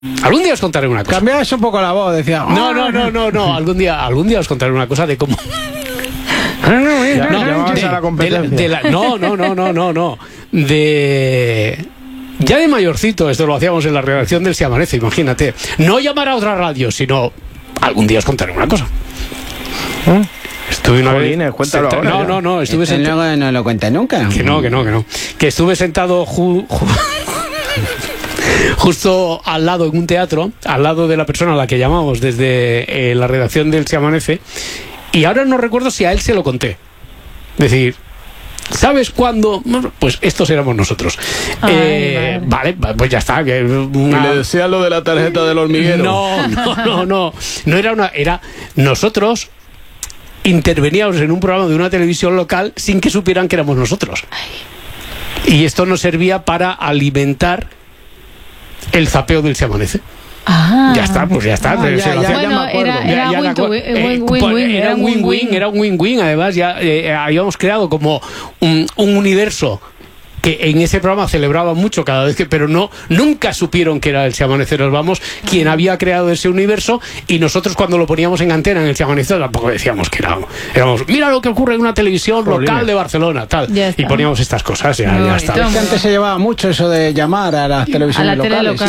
Algún día os contaré una cosa. Cambiabas un poco la voz, decía. No. Algún día os contaré una cosa de cómo. Ya de mayorcito, esto lo hacíamos en la redacción del Se Amanece, imagínate. No llamar a otra radio, sino algún día os contaré una cosa. Estuve una vez. Cuéntalo ahora. No, estuve sentado. Luego no lo cuenta nunca. Que no. Que estuve sentado justo al lado, en un teatro, al lado de la persona a la que llamamos desde la redacción del Se Amanece, y ahora no recuerdo si a él se lo conté. Es decir, ¿sabes cuándo? Pues estos éramos nosotros. Vale, pues ya está. Y le decía lo de la tarjeta del hormiguero. No era nosotros interveníamos en un programa de una televisión local sin que supieran que éramos nosotros. Y esto nos servía para alimentar el zapeo del Se Amanece. Ya está. Bueno, era un win-win. Además, ya habíamos creado como un universo que en ese programa celebraban mucho cada vez que, pero nunca supieron que era el Se Amanece Nos Vamos quien había creado ese universo, y nosotros cuando lo poníamos en antena en el Se Amanece tampoco decíamos que éramos mira lo que ocurre en una televisión local de Barcelona, tal, y poníamos estas cosas, ya está. Es que antes se llevaba mucho eso de llamar a las televisiones locales.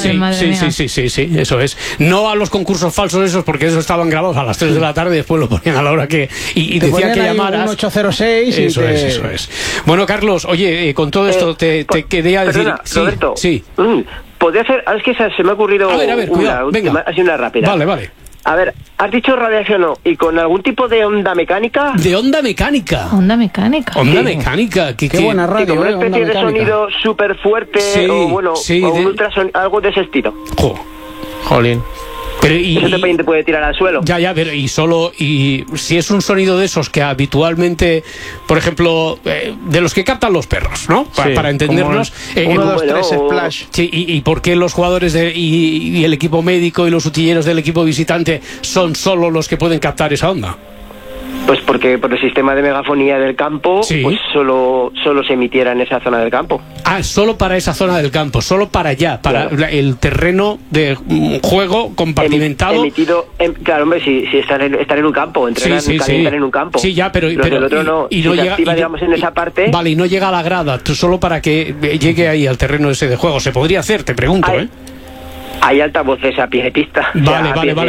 Sí, eso es. No a los concursos falsos esos, porque esos estaban grabados a las 3 de la tarde y después lo ponían a la hora que y decían que llamaras. 806 eso es. Bueno, Carlos, oye, con todo esto te quería decir... Perdona, Roberto. Sí. ¿Podría hacer? Es que se me ha ocurrido a ver, cuidado, venga. Así una rápida. Vale. A ver, has dicho radiación y con algún tipo de onda mecánica. ¿De onda mecánica? Onda mecánica. Onda mecánica. Qué buena radio. Y como una especie de sonido súper fuerte o un ultrasonido, algo de ese estilo. Jolín. Pero eso te puede tirar al suelo. Ya, pero y si es un sonido de esos que habitualmente, por ejemplo, de los que captan los perros, ¿no? Para entendernos. 1, 2, 3, splash. Sí, y por qué los jugadores y el equipo médico y los utilleros del equipo visitante son solo los que pueden captar esa onda. Pues porque por el sistema de megafonía del campo, pues solo se emitiera en esa zona del campo. Solo para esa zona del campo, solo para allá, para el terreno de juego compartimentado. Emitido, claro, hombre, si están en un campo, entrenan, calientan en un campo. Sí, ya, pero el otro no. Y si no se llega, activa, digamos, en esa parte. Vale, y no llega a la grada, solo para que llegue ahí al terreno ese de juego. ¿Se podría hacer? Te pregunto, Hay altavoces a pie de pista. Vale.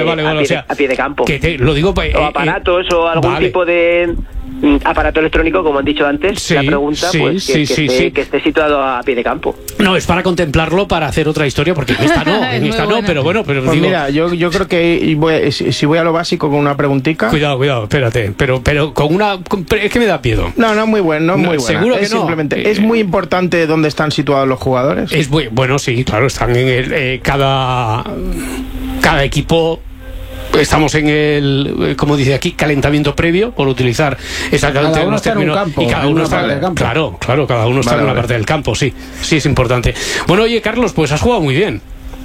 A pie de campo. Lo digo, o aparatos o algún tipo de aparato electrónico, como han dicho antes. La pregunta, que esté situado a pie de campo. No, es para contemplarlo, para hacer otra historia, porque en esta no, pero bueno. Pero pues mira, yo creo que si voy a lo básico con una preguntica. Cuidado, espérate. Pero con una. Es que me da miedo. No, muy buena. Seguro que no. Simplemente, ¿es muy importante dónde están situados los jugadores? Es bueno, sí, claro, están en cada equipo. Estamos en el, como dice aquí, calentamiento previo, por utilizar exactamente cada uno está en un campo, y cada uno está en el campo. Claro, cada uno está en una parte del campo, sí es importante. Bueno, oye, Carlos, pues has jugado muy bien.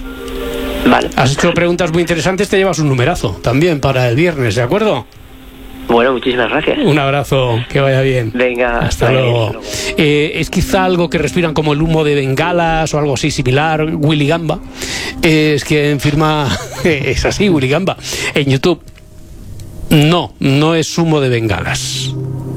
Vale. Has hecho preguntas muy interesantes, te llevas un numerazo también para el viernes, ¿de acuerdo? Bueno, muchísimas gracias. Un abrazo, que vaya bien. Venga, hasta luego. Es quizá algo que respiran como el humo de bengalas o algo así similar. Willy Gamba es quien firma, es así, Willy Gamba, en YouTube. No es humo de bengalas.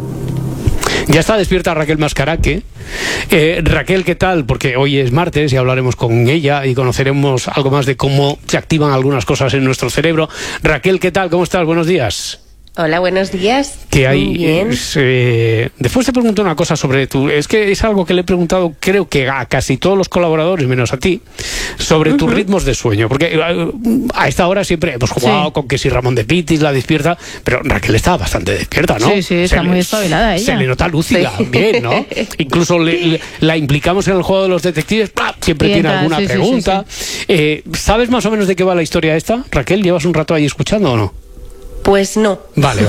Ya está despierta Raquel Mascaraque. Raquel, ¿qué tal? Porque hoy es martes y hablaremos con ella y conoceremos algo más de cómo se activan algunas cosas en nuestro cerebro. Raquel, ¿qué tal? ¿Cómo estás? Buenos días. Hola, buenos días. Que hay, después te pregunto una cosa sobre es que es algo que le he preguntado, creo que a casi todos los colaboradores, menos a ti, sobre tus ritmos de sueño, porque a esta hora siempre hemos jugado con que si Ramón de Pitis la despierta, pero Raquel está bastante despierta, ¿no? Sí, está muy espabilada ella. Se le nota lúcida, bien, ¿no? Incluso la implicamos en el juego de los detectives, siempre tiene alguna pregunta. ¿Sabes más o menos de qué va la historia esta, Raquel? ¿Llevas un rato ahí escuchando o no? Pues no. Vale.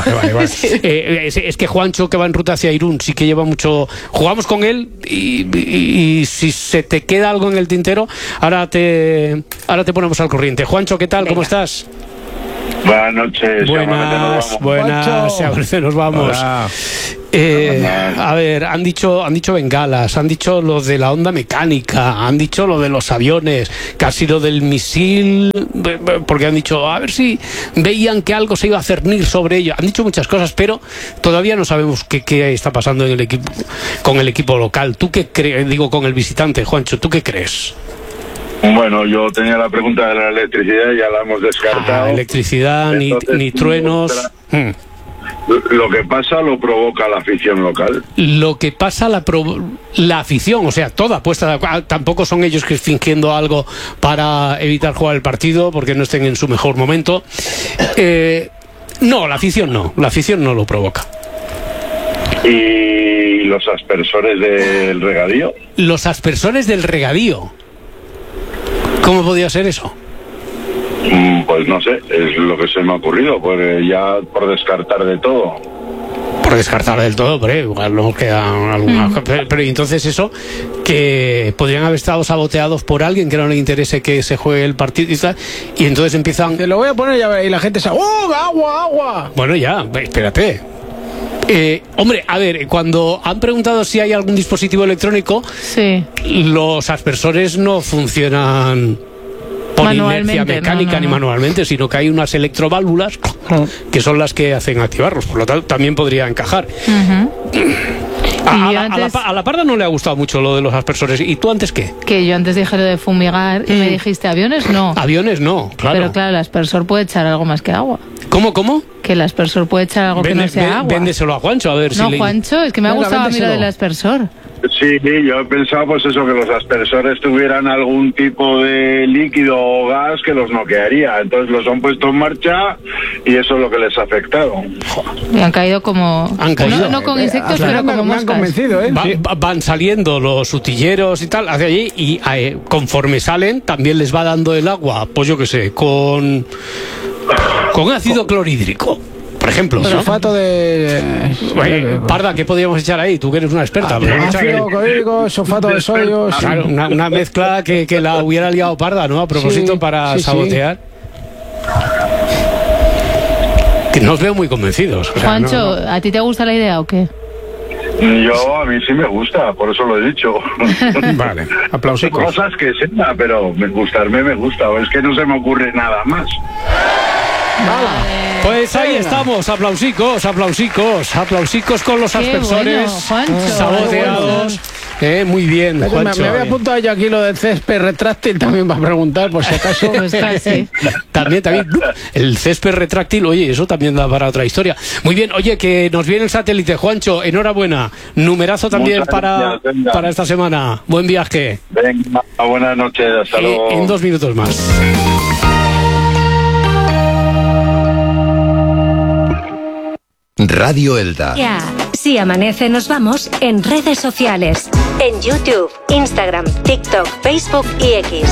Es que Juancho, que va en ruta hacia Irún, sí que lleva mucho. Jugamos con él y si se te queda algo en el tintero, ahora te ponemos al corriente. Juancho, ¿qué tal? Venga. ¿Cómo estás? Buenas noches. Buenas, a ver si nos vamos. A ver, han dicho bengalas, han dicho lo de la onda mecánica, han dicho lo de los aviones, casi lo del misil, porque han dicho a ver si veían que algo se iba a cernir sobre ello. Han dicho muchas cosas, pero todavía no sabemos qué está pasando en el equipo, con el equipo local. ¿Tú qué crees? Digo, con el visitante, Juancho, ¿tú qué crees? Bueno, yo tenía la pregunta de la electricidad, ya la hemos descartado. Electricidad, ni truenos. Lo que pasa lo provoca la afición local. Lo que pasa la afición, o sea, toda puesta. Tampoco son ellos que fingiendo algo para evitar jugar el partido porque no estén en su mejor momento. No, la afición no lo provoca. ¿Y los aspersores del regadío? Los aspersores del regadío. ¿Cómo podía ser eso? Pues no sé, es lo que se me ha ocurrido, pues ya por descartar de todo. Por descartar del todo, pero igual nos quedan algunas. Pero entonces eso, que podrían haber estado saboteados por alguien que no le interese que se juegue el partido y entonces empiezan. Te lo voy a poner y la gente se. ¡Oh, agua! Bueno, ya, espérate. Hombre, a ver, cuando han preguntado si hay algún dispositivo electrónico, sí, los aspersores no funcionan por inercia mecánica ni manualmente, sino que hay unas electroválvulas que son las que hacen activarlos, por lo tanto también podría encajar. A la Parda no le ha gustado mucho lo de los aspersores. ¿Y tú antes qué? Que yo antes dije lo de fumigar y me dijiste aviones no. Aviones no, claro. Pero claro, el aspersor puede echar algo más que agua. ¿Cómo? Que el aspersor puede echar algo que no sea agua. Véndeselo a Juancho, a ver si No, Juancho, es que me ha gustado a mí lo del aspersor. Sí, yo he pensado pues eso, que los aspersores tuvieran algún tipo de líquido o gas que los noquearía. Entonces los han puesto en marcha y eso es lo que les ha afectado. Y han caído como... Han caído. No con insectos, pero como moscas. Me han convencido, ¿eh? Van saliendo los utilleros y tal hacia allí y conforme salen también les va dando el agua, pues yo qué sé, con ácido clorhídrico, por ejemplo. Sulfato de... Parda, ¿qué podríamos echar ahí? Tú que eres una experta. Ácido clorhídrico, sulfato de sodio... Claro, una mezcla que la hubiera liado Parda, ¿no? A propósito, para sabotear. Que no os veo muy convencidos. O sea, Juancho, ¿a ti te gusta la idea o qué? A mí sí me gusta, por eso lo he dicho. Vale, aplausicos. Cosas que sea, pero me gusta, es que no se me ocurre nada más. Pues ahí estamos, aplausicos con los aspersores saboteados. Muy bien, Juancho. Me había apuntado yo aquí lo del césped retráctil también para preguntar, por si acaso. También. El césped retráctil, oye, eso también da para otra historia. Muy bien, oye, que nos viene el satélite, Juancho, enhorabuena. Numerazo también para esta semana. Buen viaje. Venga, buenas noches, hasta luego. En 2 minutos más. Radio Elda. Ya, si amanece nos vamos en redes sociales. En YouTube, Instagram, TikTok, Facebook y X.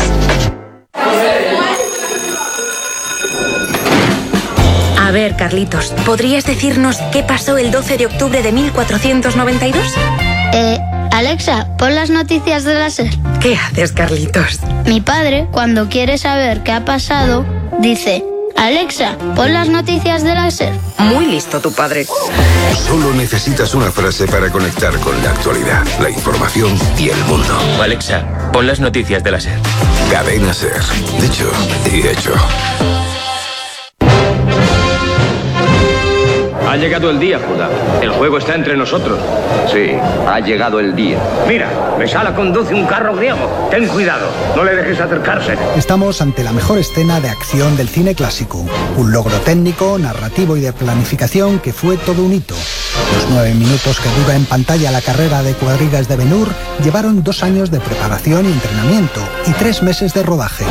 A ver, Carlitos, ¿podrías decirnos qué pasó el 12 de octubre de 1492? Alexa, pon las noticias de la SER. ¿Qué haces, Carlitos? Mi padre, cuando quiere saber qué ha pasado, dice: Alexa, pon las noticias de la SER. Muy listo tu padre. Solo necesitas una frase para conectar con la actualidad, la información y el mundo. Alexa, pon las noticias de la SER. Cadena SER. Dicho y hecho. Ha llegado el día, Judá. El juego está entre nosotros. Sí, ha llegado el día. Mira, Mesala conduce un carro griego. Ten cuidado, no le dejes acercarse. Estamos ante la mejor escena de acción del cine clásico. Un logro técnico, narrativo y de planificación que fue todo un hito. Los 9 minutos que dura en pantalla la carrera de cuadrigas de Ben-Hur llevaron 2 años de preparación y entrenamiento y 3 meses de rodaje.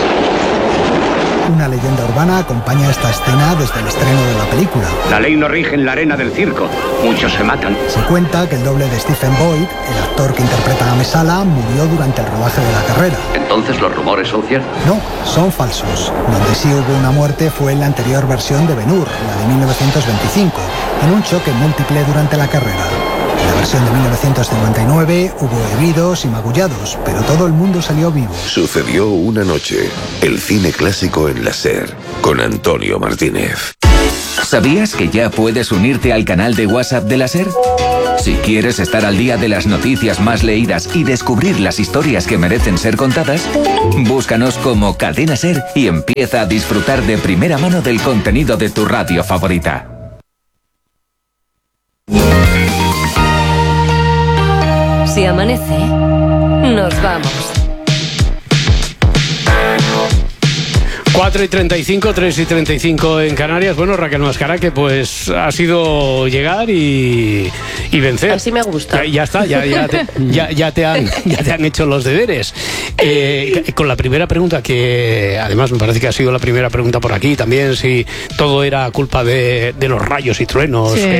Una leyenda urbana acompaña esta escena desde el estreno de la película. La ley no rige en la arena del circo. Muchos se matan. Se cuenta que el doble de Stephen Boyd, el actor que interpreta a Mesala, murió durante el rodaje de la carrera. ¿Entonces los rumores son ciertos? No, son falsos. Donde sí hubo una muerte fue en la anterior versión de Ben-Hur, la de 1925, en un choque múltiple durante la carrera. En la versión de 1959 hubo heridos y magullados, pero todo el mundo salió vivo. Sucedió una noche, el cine clásico en la SER, con Antonio Martínez. ¿Sabías que ya puedes unirte al canal de WhatsApp de la SER? Si quieres estar al día de las noticias más leídas y descubrir las historias que merecen ser contadas, búscanos como Cadena SER y empieza a disfrutar de primera mano del contenido de tu radio favorita. Si amanece, nos vamos. 4:35, 3:35 en Canarias. Bueno, Raquel Mascaraque, pues ha sido llegar y vencer. Así me gusta. Ya está, ya te han hecho los deberes. Con la primera pregunta, que además me parece que ha sido la primera pregunta por aquí también, si todo era culpa de los rayos y truenos. Sí.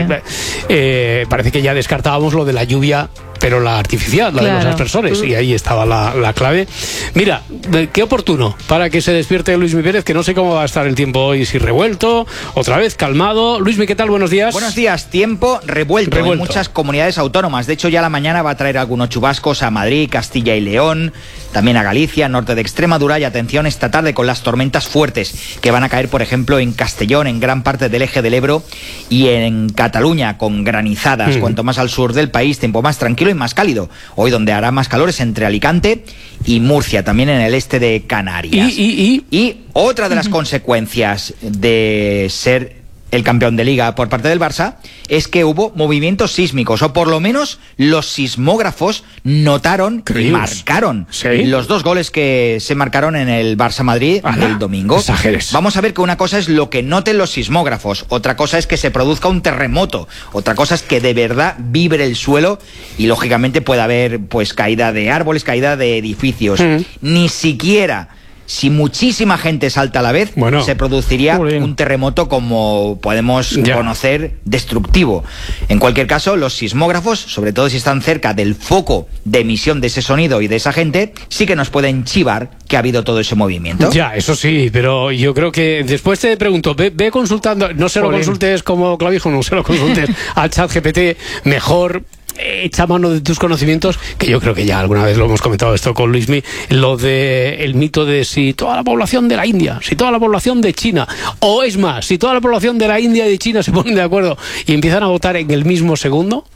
Parece que ya descartábamos lo de la lluvia, pero la artificial, la de los aspersores, y ahí estaba la clave. Mira, qué oportuno para que se despierte Luismi Pérez, que no sé cómo va a estar el tiempo hoy, si revuelto, otra vez calmado. Luismi, ¿qué tal? Buenos días. Buenos días. Tiempo revuelto en muchas comunidades autónomas. De hecho, ya la mañana va a traer algunos chubascos a Madrid, Castilla y León, también a Galicia, norte de Extremadura, y atención esta tarde con las tormentas fuertes que van a caer, por ejemplo, en Castellón, en gran parte del eje del Ebro, y en Cataluña con granizadas. Cuanto más al sur del país, tiempo más tranquilo y más cálido. Hoy donde hará más calor es entre Alicante y Murcia, también en el este de Canarias. Y otra de las consecuencias de ser el campeón de Liga por parte del Barça es que hubo movimientos sísmicos, o por lo menos los sismógrafos notaron y marcaron los 2 goles que se marcaron en el Barça-Madrid el domingo. Exageres. Vamos a ver que una cosa es lo que noten los sismógrafos, otra cosa es que se produzca un terremoto, otra cosa es que de verdad vibre el suelo y lógicamente puede haber pues caída de árboles, caída de edificios. Ni siquiera si muchísima gente salta a la vez, se produciría un terremoto como podemos conocer, destructivo. En cualquier caso, los sismógrafos, sobre todo si están cerca del foco de emisión de ese sonido y de esa gente, sí que nos pueden chivar que ha habido todo ese movimiento. Ya, eso sí, pero yo creo que después te pregunto, ve consultando, no se lo consultes como clavijo, no se lo consultes al ChatGPT, mejor echa mano de tus conocimientos, que yo creo que ya alguna vez lo hemos comentado esto con Luismi, lo de el mito de si toda la población de la India, si toda la población de China, o es más, si toda la población de la India y de China se ponen de acuerdo y empiezan a votar en el mismo segundo,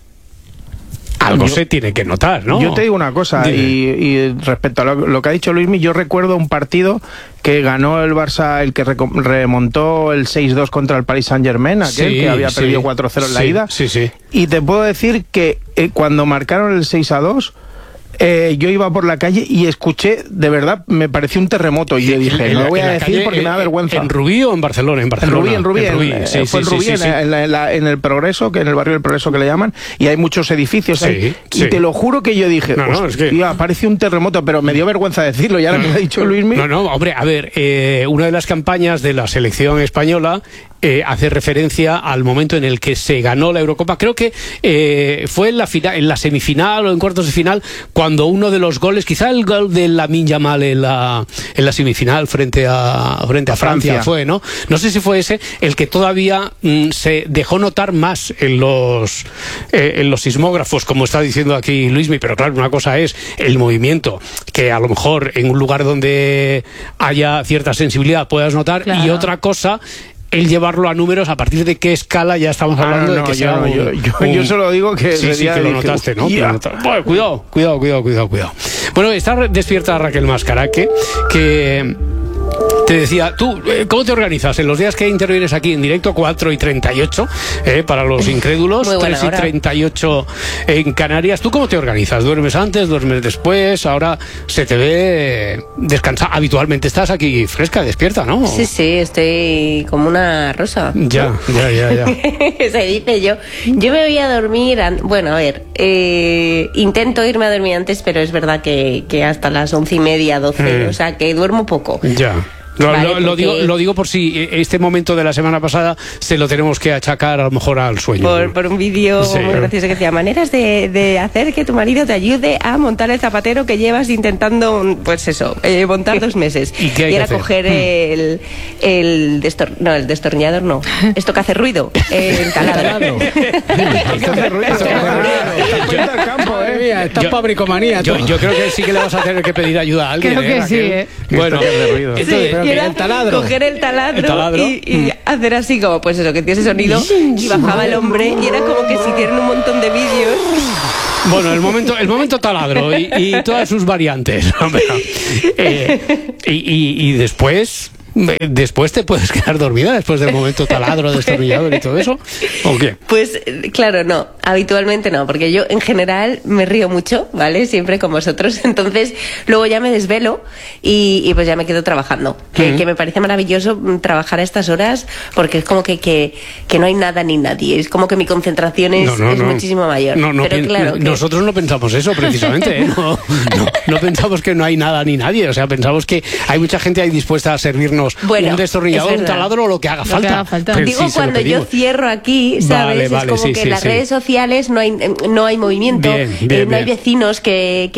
algo se tiene que notar, ¿no? Yo te digo una cosa, y respecto a lo que ha dicho Luismi, yo recuerdo un partido que ganó el Barça, el que remontó el 6-2 contra el Paris Saint-Germain, aquel que había perdido 4-0 en la ida. Y te puedo decir que cuando marcaron el 6-2, yo iba por la calle y escuché, de verdad, me pareció un terremoto, y yo dije, no lo voy a decir porque me da vergüenza. ¿En Rubí o en Barcelona? En Barcelona. En Rubí. Fue en Rubí, en el Progreso, que en el barrio del Progreso que le llaman, y hay muchos edificios ahí. Y te lo juro que yo dije, pareció un terremoto, pero me dio vergüenza decirlo, y ahora que lo ha dicho Luismi. Hombre, a ver, una de las campañas de la selección española hace referencia al momento en el que se ganó la Eurocopa. Creo que fue en la semifinal o en cuartos de final, cuando uno de los goles, quizá el gol de Lamine Yamal en la semifinal frente a Francia fue, ¿no? No sé si fue ese el que todavía se dejó notar más en los sismógrafos, como está diciendo aquí Luismi, pero claro, una cosa es el movimiento, que a lo mejor en un lugar donde haya cierta sensibilidad puedas notar, y otra cosa el llevarlo a números. ¿A partir de qué escala ya estamos hablando de que yo solo digo que que lo notaste, ¿no? Bueno, cuidado. Bueno, está despierta Raquel Mascaraque, que te decía, tú, ¿cómo te organizas en los días que intervienes aquí en directo? 4:38 para los incrédulos, 3:38 en Canarias. ¿Tú cómo te organizas? ¿Duermes antes, duermes después? Ahora se te ve descansar. Habitualmente estás aquí fresca, despierta, ¿no? Sí, estoy como una rosa. Ya. Se dice yo. Yo me voy a dormir, bueno, a ver, intento irme a dormir antes, pero es verdad que hasta las 11:30, 12, o sea que duermo poco. Ya. Lo digo por si este momento de la semana pasada se lo tenemos que achacar a lo mejor al sueño. Por un vídeo muy gracioso que decía: maneras de hacer que tu marido te ayude a montar el zapatero que llevas intentando, pues eso, montar 2 meses. Y era coger el destornillador, no. Esto que hace ruido, el taladro. Estás pabricomanía. Yo creo que sí que le vas a tener que pedir ayuda a alguien. Creo que sí, Bueno, el taladro. Coger el taladro y hacer así como, pues eso, que tiene ese sonido, y bajaba el hombre, y era como que si hicieran un montón de vídeos. Bueno, el momento taladro y todas sus variantes. Y después te puedes quedar dormida después del momento taladro, destornillador y todo eso, ¿o qué? Pues claro, no, habitualmente no, porque yo en general me río mucho, ¿vale? Siempre con vosotros, entonces luego ya me desvelo y pues ya me quedo trabajando, que me parece maravilloso trabajar a estas horas, porque es como que no hay nada ni nadie, es como que mi concentración es muchísimo mayor. Pero claro, nosotros no pensamos eso precisamente, ¿eh? No pensamos que no hay nada ni nadie, o sea, pensamos que hay mucha gente ahí dispuesta a servirnos un destornillador, un taladro o lo que haga falta. Digo, cuando yo cierro aquí, ¿sabes? Es como que en las redes sociales no hay movimiento, no hay vecinos que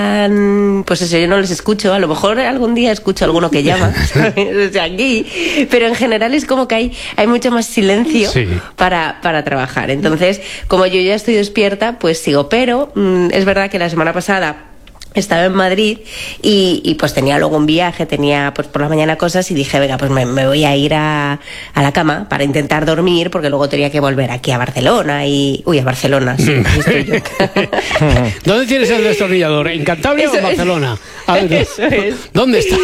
están, pues eso, yo no les escucho, a lo mejor algún día escucho a alguno que llama, ¿sabes? O sea, aquí, pero en general es como que hay mucho más silencio para trabajar. Entonces, como yo ya estoy despierta, pues sigo, pero es verdad que la semana pasada estaba en Madrid y pues tenía luego un viaje, tenía pues por la mañana cosas, y dije, venga, pues me voy a ir a la cama para intentar dormir, porque luego tenía que volver aquí a Barcelona a Barcelona, sí, estoy yo. ¿Dónde tienes el destornillador? ¿En Cantabria o en Barcelona? A ver, eso es. ¿Dónde está?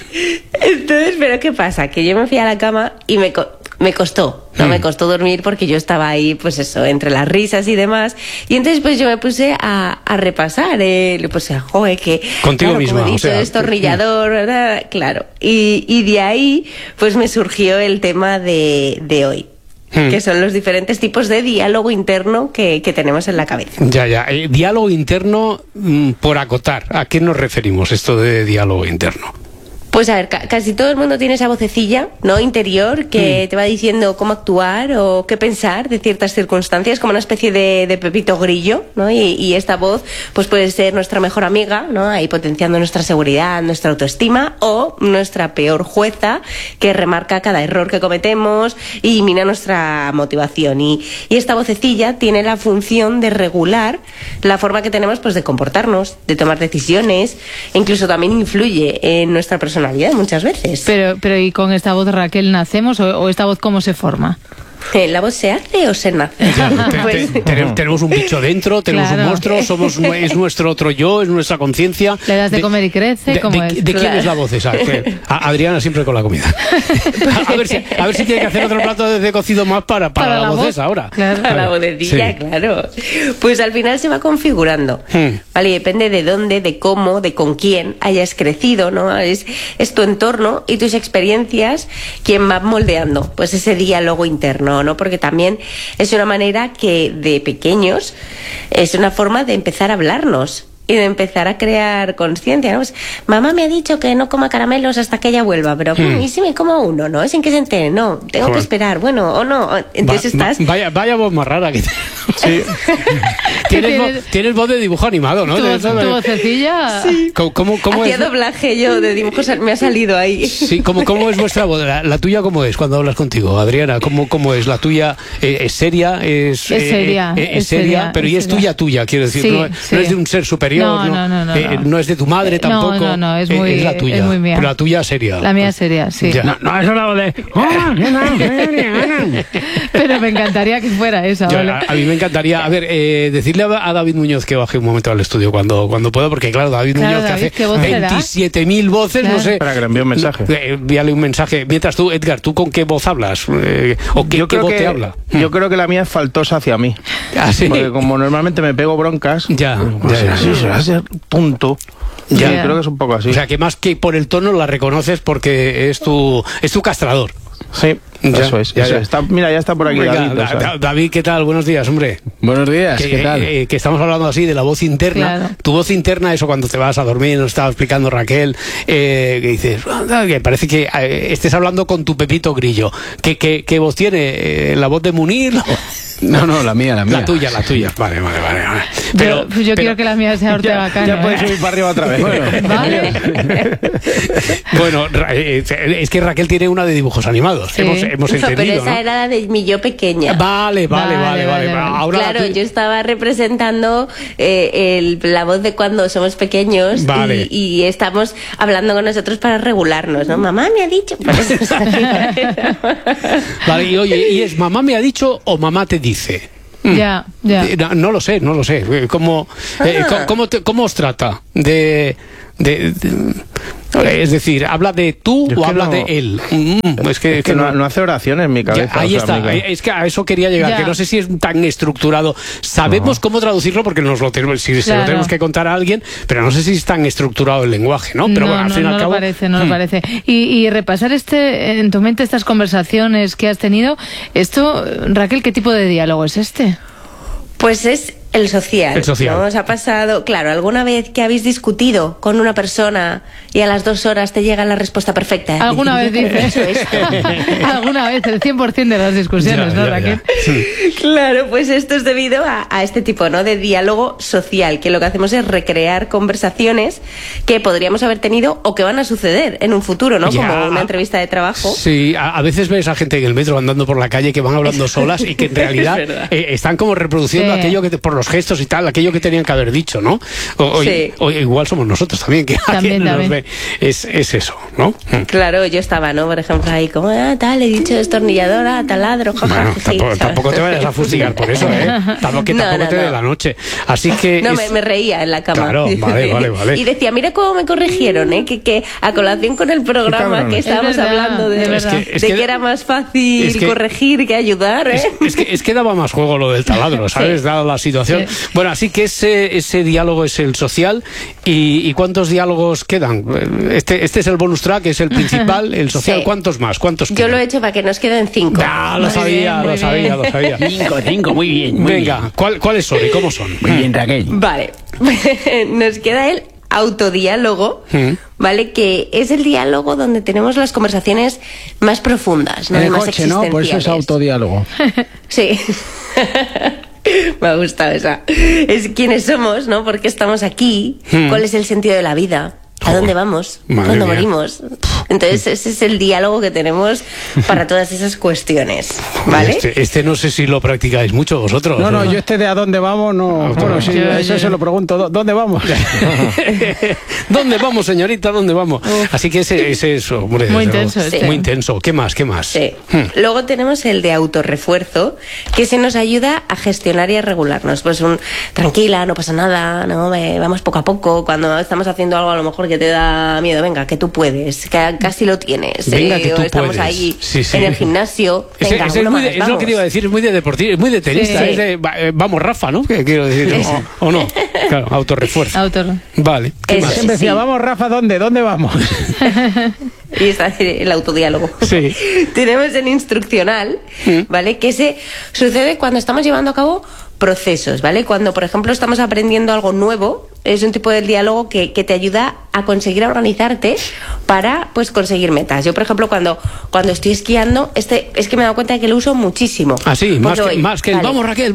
Entonces, ¿pero qué pasa? Que yo me fui a la cama y me costó, me costó dormir, porque yo estaba ahí, pues eso, entre las risas y demás, y entonces pues yo me puse a repasar, le puse a que contigo claro, misma, como he dicho, destornillador, ¿verdad? Claro, y de ahí pues me surgió el tema de hoy, que son los diferentes tipos de diálogo interno que tenemos en la cabeza. Ya, diálogo interno, por acotar, ¿a qué nos referimos esto de diálogo interno? Pues a ver, casi todo el mundo tiene esa vocecilla, ¿no?, interior, que te va diciendo cómo actuar o qué pensar de ciertas circunstancias, como una especie de Pepito Grillo, ¿no? Y esta voz pues puede ser nuestra mejor amiga, ¿no?, ahí potenciando nuestra seguridad, nuestra autoestima, o nuestra peor jueza, que remarca cada error que cometemos y mina nuestra motivación. Y esta vocecilla tiene la función de regular la forma que tenemos pues de comportarnos, de tomar decisiones, e incluso también influye en nuestra personalidad muchas veces. Pero ¿y con esta voz, Raquel, nacemos o esta voz cómo se forma? ¿La voz se hace o se nace? Pues tenemos un bicho dentro, tenemos un monstruo, es nuestro otro yo, es nuestra conciencia. Le das de comer y crece, ¿cómo es? ¿De quién es la voz esa? Adriana siempre con la comida. A ver si tiene que hacer otro plato de cocido más para la voz esa ahora. Claro. Para la vocecilla, claro. Pues al final se va configurando. Vale, depende de dónde, de cómo, de con quién hayas crecido, ¿no? Es tu entorno y tus experiencias quien va moldeando pues ese diálogo interno, ¿no? Porque también es una manera que de pequeños es una forma de empezar a hablarnos y de empezar a crear conciencia, ¿no? Pues, mamá me ha dicho que no coma caramelos hasta que ella vuelva, pero ¿y si me como uno, no? Sin que se entere, no, tengo que esperar, bueno, o no, entonces vaya voz más rara que sí. Tienes voz de dibujo animado, ¿no? Tu vocecilla. Sí. ¿Cómo hacía es? Doblaje yo de dibujos, me ha salido ahí. Sí, ¿cómo es vuestra voz? ¿La tuya cómo es cuando hablas contigo, Adriana? ¿Cómo es? ¿La tuya es seria? Es seria, pero es tuya, quiero decir, sí, no es de un ser superior. No es de tu madre tampoco. No, es la tuya. Es muy mía. Pero la tuya seria. La mía seria, sí. No, eso es la voz de... Pero me encantaría que fuera esa. A mí me encantaría, a ver, decirle a David Muñoz que baje un momento al estudio cuando pueda, porque claro, David Muñoz que hace 27.000 voces, no sé. Para que le envíe un mensaje. Envíale un mensaje. Mientras tú, Edgar, ¿tú con qué voz hablas? ¿O qué voz te habla? Yo creo que la mía es faltosa hacia mí. ¿Ah, sí? Porque como normalmente me pego broncas, así se va a ser punto. Creo que es un poco así. O sea, que más que por el tono la reconoces porque es tu castrador. Sí, eso es. Mira, ya está por aquí. Venga, David, ¿qué tal? Buenos días, hombre. Buenos días, ¿qué tal? Que estamos hablando así de la voz interna. Claro. Tu voz interna, eso cuando te vas a dormir, nos estaba explicando Raquel, que dices, que parece que estés hablando con tu Pepito Grillo. ¿Qué voz tiene? ¿La voz de Munir? No, la mía. La tuya. Vale. Pero yo quiero que la mía sea Ortega Cano. Ya puedes subir para arriba otra vez. Vale. Bueno, es que Raquel tiene una de dibujos animados. Sí. Hemos entendido, pero esa ¿no? era la de mi yo pequeña. Vale. Ahora claro, yo estaba representando la voz de cuando somos pequeños, vale. y estamos hablando con nosotros para regularnos, ¿no? Mamá me ha dicho. Vale, y oye, ¿y es mamá me ha dicho o mamá te dice? Ya. No lo sé. ¿Cómo os trata? Es decir, ¿habla de tú o habla de él? Es que no hace oraciones en mi cabeza. Ahí está, es que a eso quería llegar, que no sé si es tan estructurado. Sabemos cómo traducirlo porque se lo tenemos que contar a alguien, pero no sé si es tan estructurado el lenguaje, ¿no? Pero bueno, al fin y al cabo... No lo parece. Y repasar en tu mente estas conversaciones que has tenido, esto, Raquel, ¿qué tipo de diálogo es este? Pues es el social. ¿No? ¿Os ha pasado, claro, alguna vez que habéis discutido con una persona y a las 2 horas te llega la respuesta perfecta? ¿Alguna vez dices esto? Alguna vez, el 100% de las discusiones, ¿no, Raquel? Sí. Claro, pues esto es debido a este tipo, ¿no?, de diálogo social, que lo que hacemos es recrear conversaciones que podríamos haber tenido o que van a suceder en un futuro, ¿no? Como una entrevista de trabajo. Sí, a veces ves a gente en el metro andando por la calle que van hablando solas y que en realidad están como reproduciendo aquello que por los gestos y tal, aquello que tenían que haber dicho, ¿no? O igual somos nosotros también, que alguien nos ve. Es eso, ¿no? Claro, yo estaba, ¿no? Por ejemplo, ahí como, le he dicho destornilladora, taladro, bueno, tampoco te vayas a fustigar por eso, ¿eh? Tampoco te dé la noche. Así que... No, me reía en la cama. Claro, vale. Y decía, mira cómo me corrigieron, ¿eh? Que a colación con el programa que estábamos hablando de que era más fácil corregir que ayudar, ¿eh? Es que daba más juego lo del taladro, ¿sabes? Dada la situación. Bueno, así que ese diálogo es el social. ¿Y cuántos diálogos quedan? Este es el bonus track, es el principal, el social. Sí. ¿Cuántos más? ¿Cuántos quedan? Yo lo he hecho para que nos queden 5. Lo sabía. 5, muy bien. Venga, ¿cuáles son y cómo son? Muy bien, Raquel. Vale, nos queda el autodiálogo, ¿vale? Que es el diálogo donde tenemos las conversaciones más profundas, ¿no? En el más coche, ¿no? Por eso es autodiálogo. Sí. Me ha gustado esa. Es quiénes somos, ¿no? ¿Por qué estamos aquí? ¿Cuál es el sentido de la vida? ¿A dónde vamos? ¿Cuándo morimos? Entonces ese es el diálogo que tenemos para todas esas cuestiones, ¿vale? Este no sé si lo practicáis mucho vosotros. No, yo de a dónde vamos no... Bueno, sí, eso se lo pregunto. ¿Dónde vamos? ¿Dónde vamos, señorita? ¿Dónde vamos? Así que ese es eso, hombre. Muy intenso. Muy intenso. ¿Qué más? Sí. Luego tenemos el de autorrefuerzo, que se nos ayuda a gestionar y a regularnos. Pues tranquila, no pasa nada, ¿no? Vamos poco a poco. Cuando estamos haciendo algo a lo mejor que te da miedo, venga, que tú puedes, que casi lo tienes. Venga, que tú estamos puedes. Ahí en el gimnasio. Venga, es lo que te iba a decir, es muy de deportista, es muy de tenista. Sí. Es de, vamos, Rafa, ¿no? ¿Qué quiero decir? ¿O no? Claro, autorrefuerzo. Vale. Siempre decía, vamos, Rafa, ¿dónde vamos? Y está el autodiálogo. Sí. Tenemos el instruccional, ¿vale? Que se sucede cuando estamos llevando a cabo procesos, ¿vale? Cuando, por ejemplo, estamos aprendiendo algo nuevo, es un tipo de diálogo que te ayuda a conseguir organizarte para, pues, conseguir metas. Yo, por ejemplo, cuando estoy esquiando, es que me he dado cuenta de que lo uso muchísimo. Ah, sí, más que el vamos Raquel.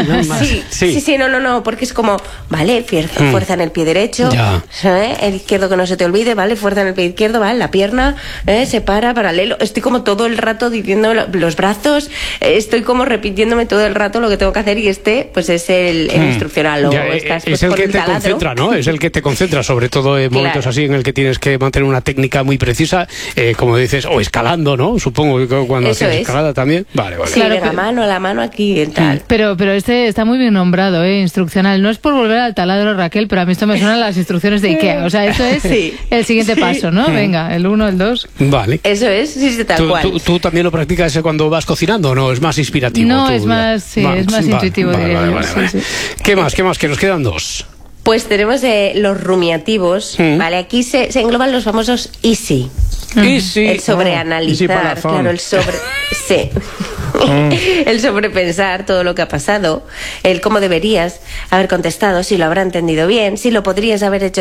Sí, no, porque es como, vale, fuerza en el pie derecho, el izquierdo que no se te olvide, vale, fuerza en el pie izquierdo, vale, la pierna, se para, paralelo. Estoy como todo el rato diciendo los brazos, estoy como repitiéndome todo el rato lo que tengo que hacer, y pues es el instruccional. Es el que te concentra, ¿no? Es el que te concentra, sobre todo en momentos así en el que tienes que mantener una técnica muy precisa, como dices, o escalando, ¿no? Supongo que cuando haces escalada también. Vale. Claro, la mano aquí y tal. Pero este está muy bien nombrado, instruccional. No es por volver al taladro, Raquel, pero a mí esto me suenan las instrucciones de Ikea. O sea, esto es el siguiente paso, ¿no? Venga, el 1, el 2. Vale. Eso es, tal cual. ¿Tú también lo practicas cuando vas cocinando o no? ¿Es más inspirativo? No, es más intuitivo. Vale. ¿Qué más? Que nos quedan 2. Pues tenemos los rumiativos, ¿vale? Aquí se engloban los famosos easy. Easy. El sobreanalizar, claro, el sobre... Sí. El sobrepensar todo lo que ha pasado, el cómo deberías haber contestado, si lo habrá entendido bien, si lo podrías haber hecho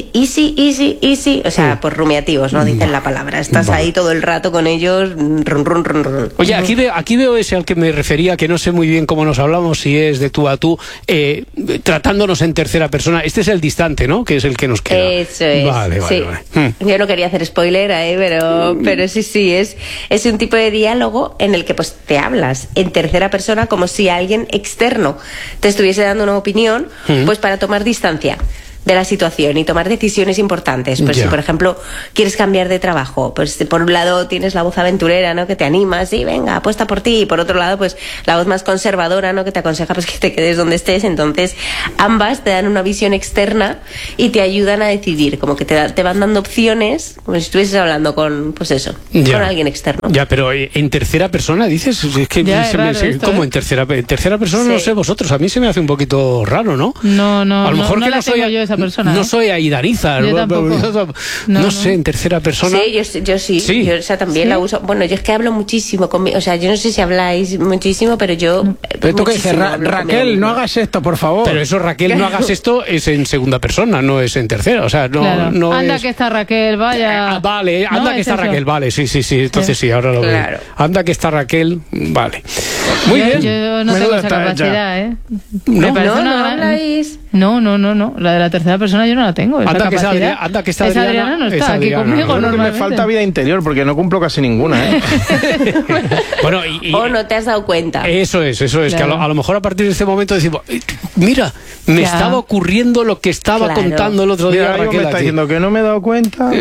easy, o sea, por rumiativos, no dicen la palabra, estás ahí todo el rato con ellos, run. Oye, aquí veo ese al que me refería, que no sé muy bien cómo nos hablamos, si es de tú a tú, tratándonos en tercera persona. Este es el distante, ¿no? Que es el que nos queda. Eso es. Vale. Yo no quería hacer spoiler ahí, pero sí, es un tipo de diálogo en el que pues te hablas en tercera persona como si alguien externo te estuviese dando una opinión, pues para tomar distancia de la situación y tomar decisiones importantes. Pues si, por ejemplo, quieres cambiar de trabajo, pues por un lado tienes la voz aventurera, ¿no? Que te anima, sí, venga, apuesta por ti. Y por otro lado, pues la voz más conservadora, ¿no? Que te aconseja pues que te quedes donde estés. Entonces, ambas te dan una visión externa y te ayudan a decidir, como que te van dando opciones, como si estuvieses hablando con, pues eso, con alguien externo. Ya, pero en tercera persona, dices, es que ¿cómo en tercera persona? Sí. No sé vosotros, a mí se me hace un poquito raro, ¿no? No, a lo mejor no que no soy yo esa persona. No soy Aidariza. Yo tampoco. No sé, en tercera persona. Sí, yo sí. Yo esa también la uso. Bueno, yo es que hablo muchísimo conmigo. O sea, yo no sé si habláis muchísimo, pero yo. Pero tú que dices, Raquel, no hagas esto, por favor. Pero eso, Raquel, no hagas esto, es en segunda persona, no es en tercera. O sea, no anda es... que está Raquel, vaya. Vale, anda que está Raquel, vale, sí. Entonces sí, ahora lo veo. Anda que está Raquel, vale. Muy bien. Yo no tengo esa capacidad, ¿eh? No habláis. No. La de la tercera persona yo no la tengo. Anda que está Adriana no está aquí conmigo normalmente. Me falta vida interior porque no cumplo casi ninguna, ¿eh? Bueno, o no te has dado cuenta. Eso es, claro. Que a lo mejor a partir de este momento decimos, mira, me estaba ocurriendo lo que estaba contando el otro día. Raquel me está diciendo que no me he dado cuenta.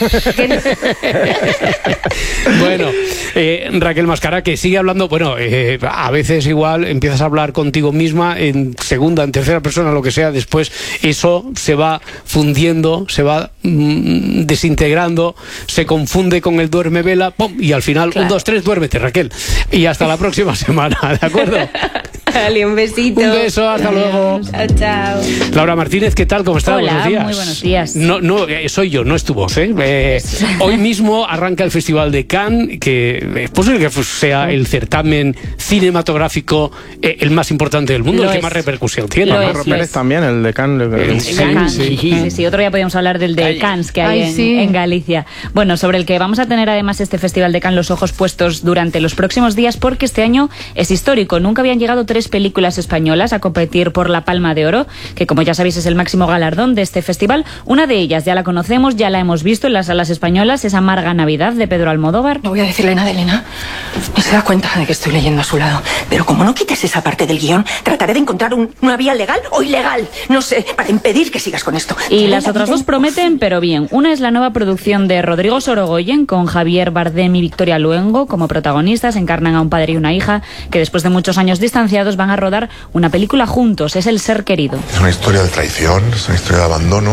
Bueno, Raquel Mascara, que sigue hablando, a veces igual empiezas a hablar contigo misma en segunda, en tercera persona, lo que sea, después eso se va fundiendo, se va desintegrando, se confunde con el duerme vela, ¡pum! Y al final, 1, 2, 3, duérmete, Raquel. Y hasta la próxima semana, ¿de acuerdo? Dale, un besito. Un beso, hasta luego. Chao. Laura Martínez, ¿qué tal? ¿Cómo estás? Hola, buenos días. Muy buenos días. No, soy yo, no es tu voz, ¿eh? Hoy mismo arranca el Festival de Cannes, que es posible que sea el certamen cinematográfico el más importante del mundo, el que más repercusión tiene. Marro Pérez también, el de Cannes. Sí, otro día podíamos hablar del de Cannes que hay en Galicia. Bueno, sobre el que vamos a tener además este Festival de Cannes los ojos puestos durante los próximos días, porque este año es histórico. Nunca habían llegado 3 películas españolas a competir por la Palma de Oro, que como ya sabéis es el máximo galardón de este festival. Una de ellas ya la conocemos, ya la hemos visto en las salas españolas, es Amarga Navidad, de Pedro Almodóvar. No voy a decirle nada, Elena. No se da cuenta de que estoy leyendo a su lado. Pero como no quites esa parte del guión, trataré de encontrar una vía legal o ilegal, no sé, para impedir que sigas con esto. Y las otras dos prometen, pero bien. Una es la nueva producción de Rodrigo Sorogoyen, con Javier Bardem y Victoria Luengo como protagonistas. Encarnan a un padre y una hija que después de muchos años distanciados van a rodar una película juntos. Es El ser querido. Es una historia de traición, es una historia de abandono,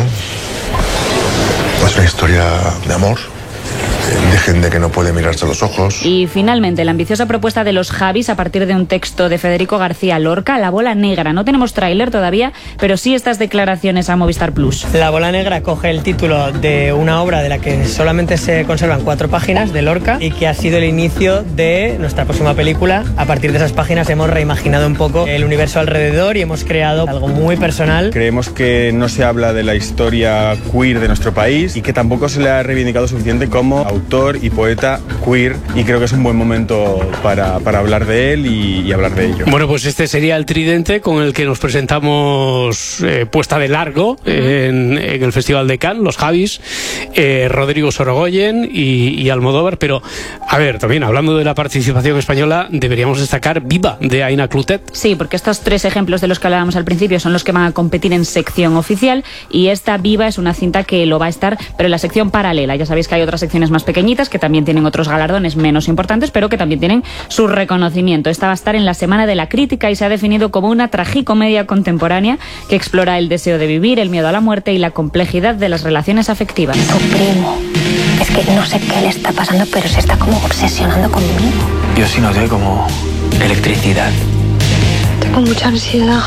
es una historia de amor. De gente que no puede mirarse a los ojos. Y finalmente, la ambiciosa propuesta de los Javis a partir de un texto de Federico García Lorca, La bola negra. No tenemos tráiler todavía, pero sí estas declaraciones a Movistar Plus. La bola negra coge el título de una obra de la que solamente se conservan 4 páginas de Lorca y que ha sido el inicio de nuestra próxima película. A partir de esas páginas hemos reimaginado un poco el universo alrededor y hemos creado algo muy personal. Creemos que no se habla de la historia queer de nuestro país y que tampoco se le ha reivindicado suficiente como autor y poeta queer, y creo que es un buen momento para hablar de él y hablar de ello. Bueno, pues este sería el tridente con el que nos presentamos puesta de largo en el Festival de Cannes, los Javis, Rodrigo Sorogoyen y Almodóvar. Pero, a ver, también hablando de la participación española, deberíamos destacar Viva, de Aina Clotet. Sí, porque estos 3 ejemplos de los que hablábamos al principio son los que van a competir en sección oficial, y esta Viva es una cinta que lo va a estar, pero en la sección paralela. Ya sabéis que hay otras secciones más pequeñitas que también tienen otros galardones menos importantes, pero que también tienen su reconocimiento. Esta va a estar en la Semana de la Crítica y se ha definido como una tragicomedia contemporánea que explora el deseo de vivir, el miedo a la muerte y la complejidad de las relaciones afectivas. Su primo, es que no sé qué le está pasando, pero se está como obsesionando conmigo. Yo sí noté como electricidad. Tengo mucha ansiedad.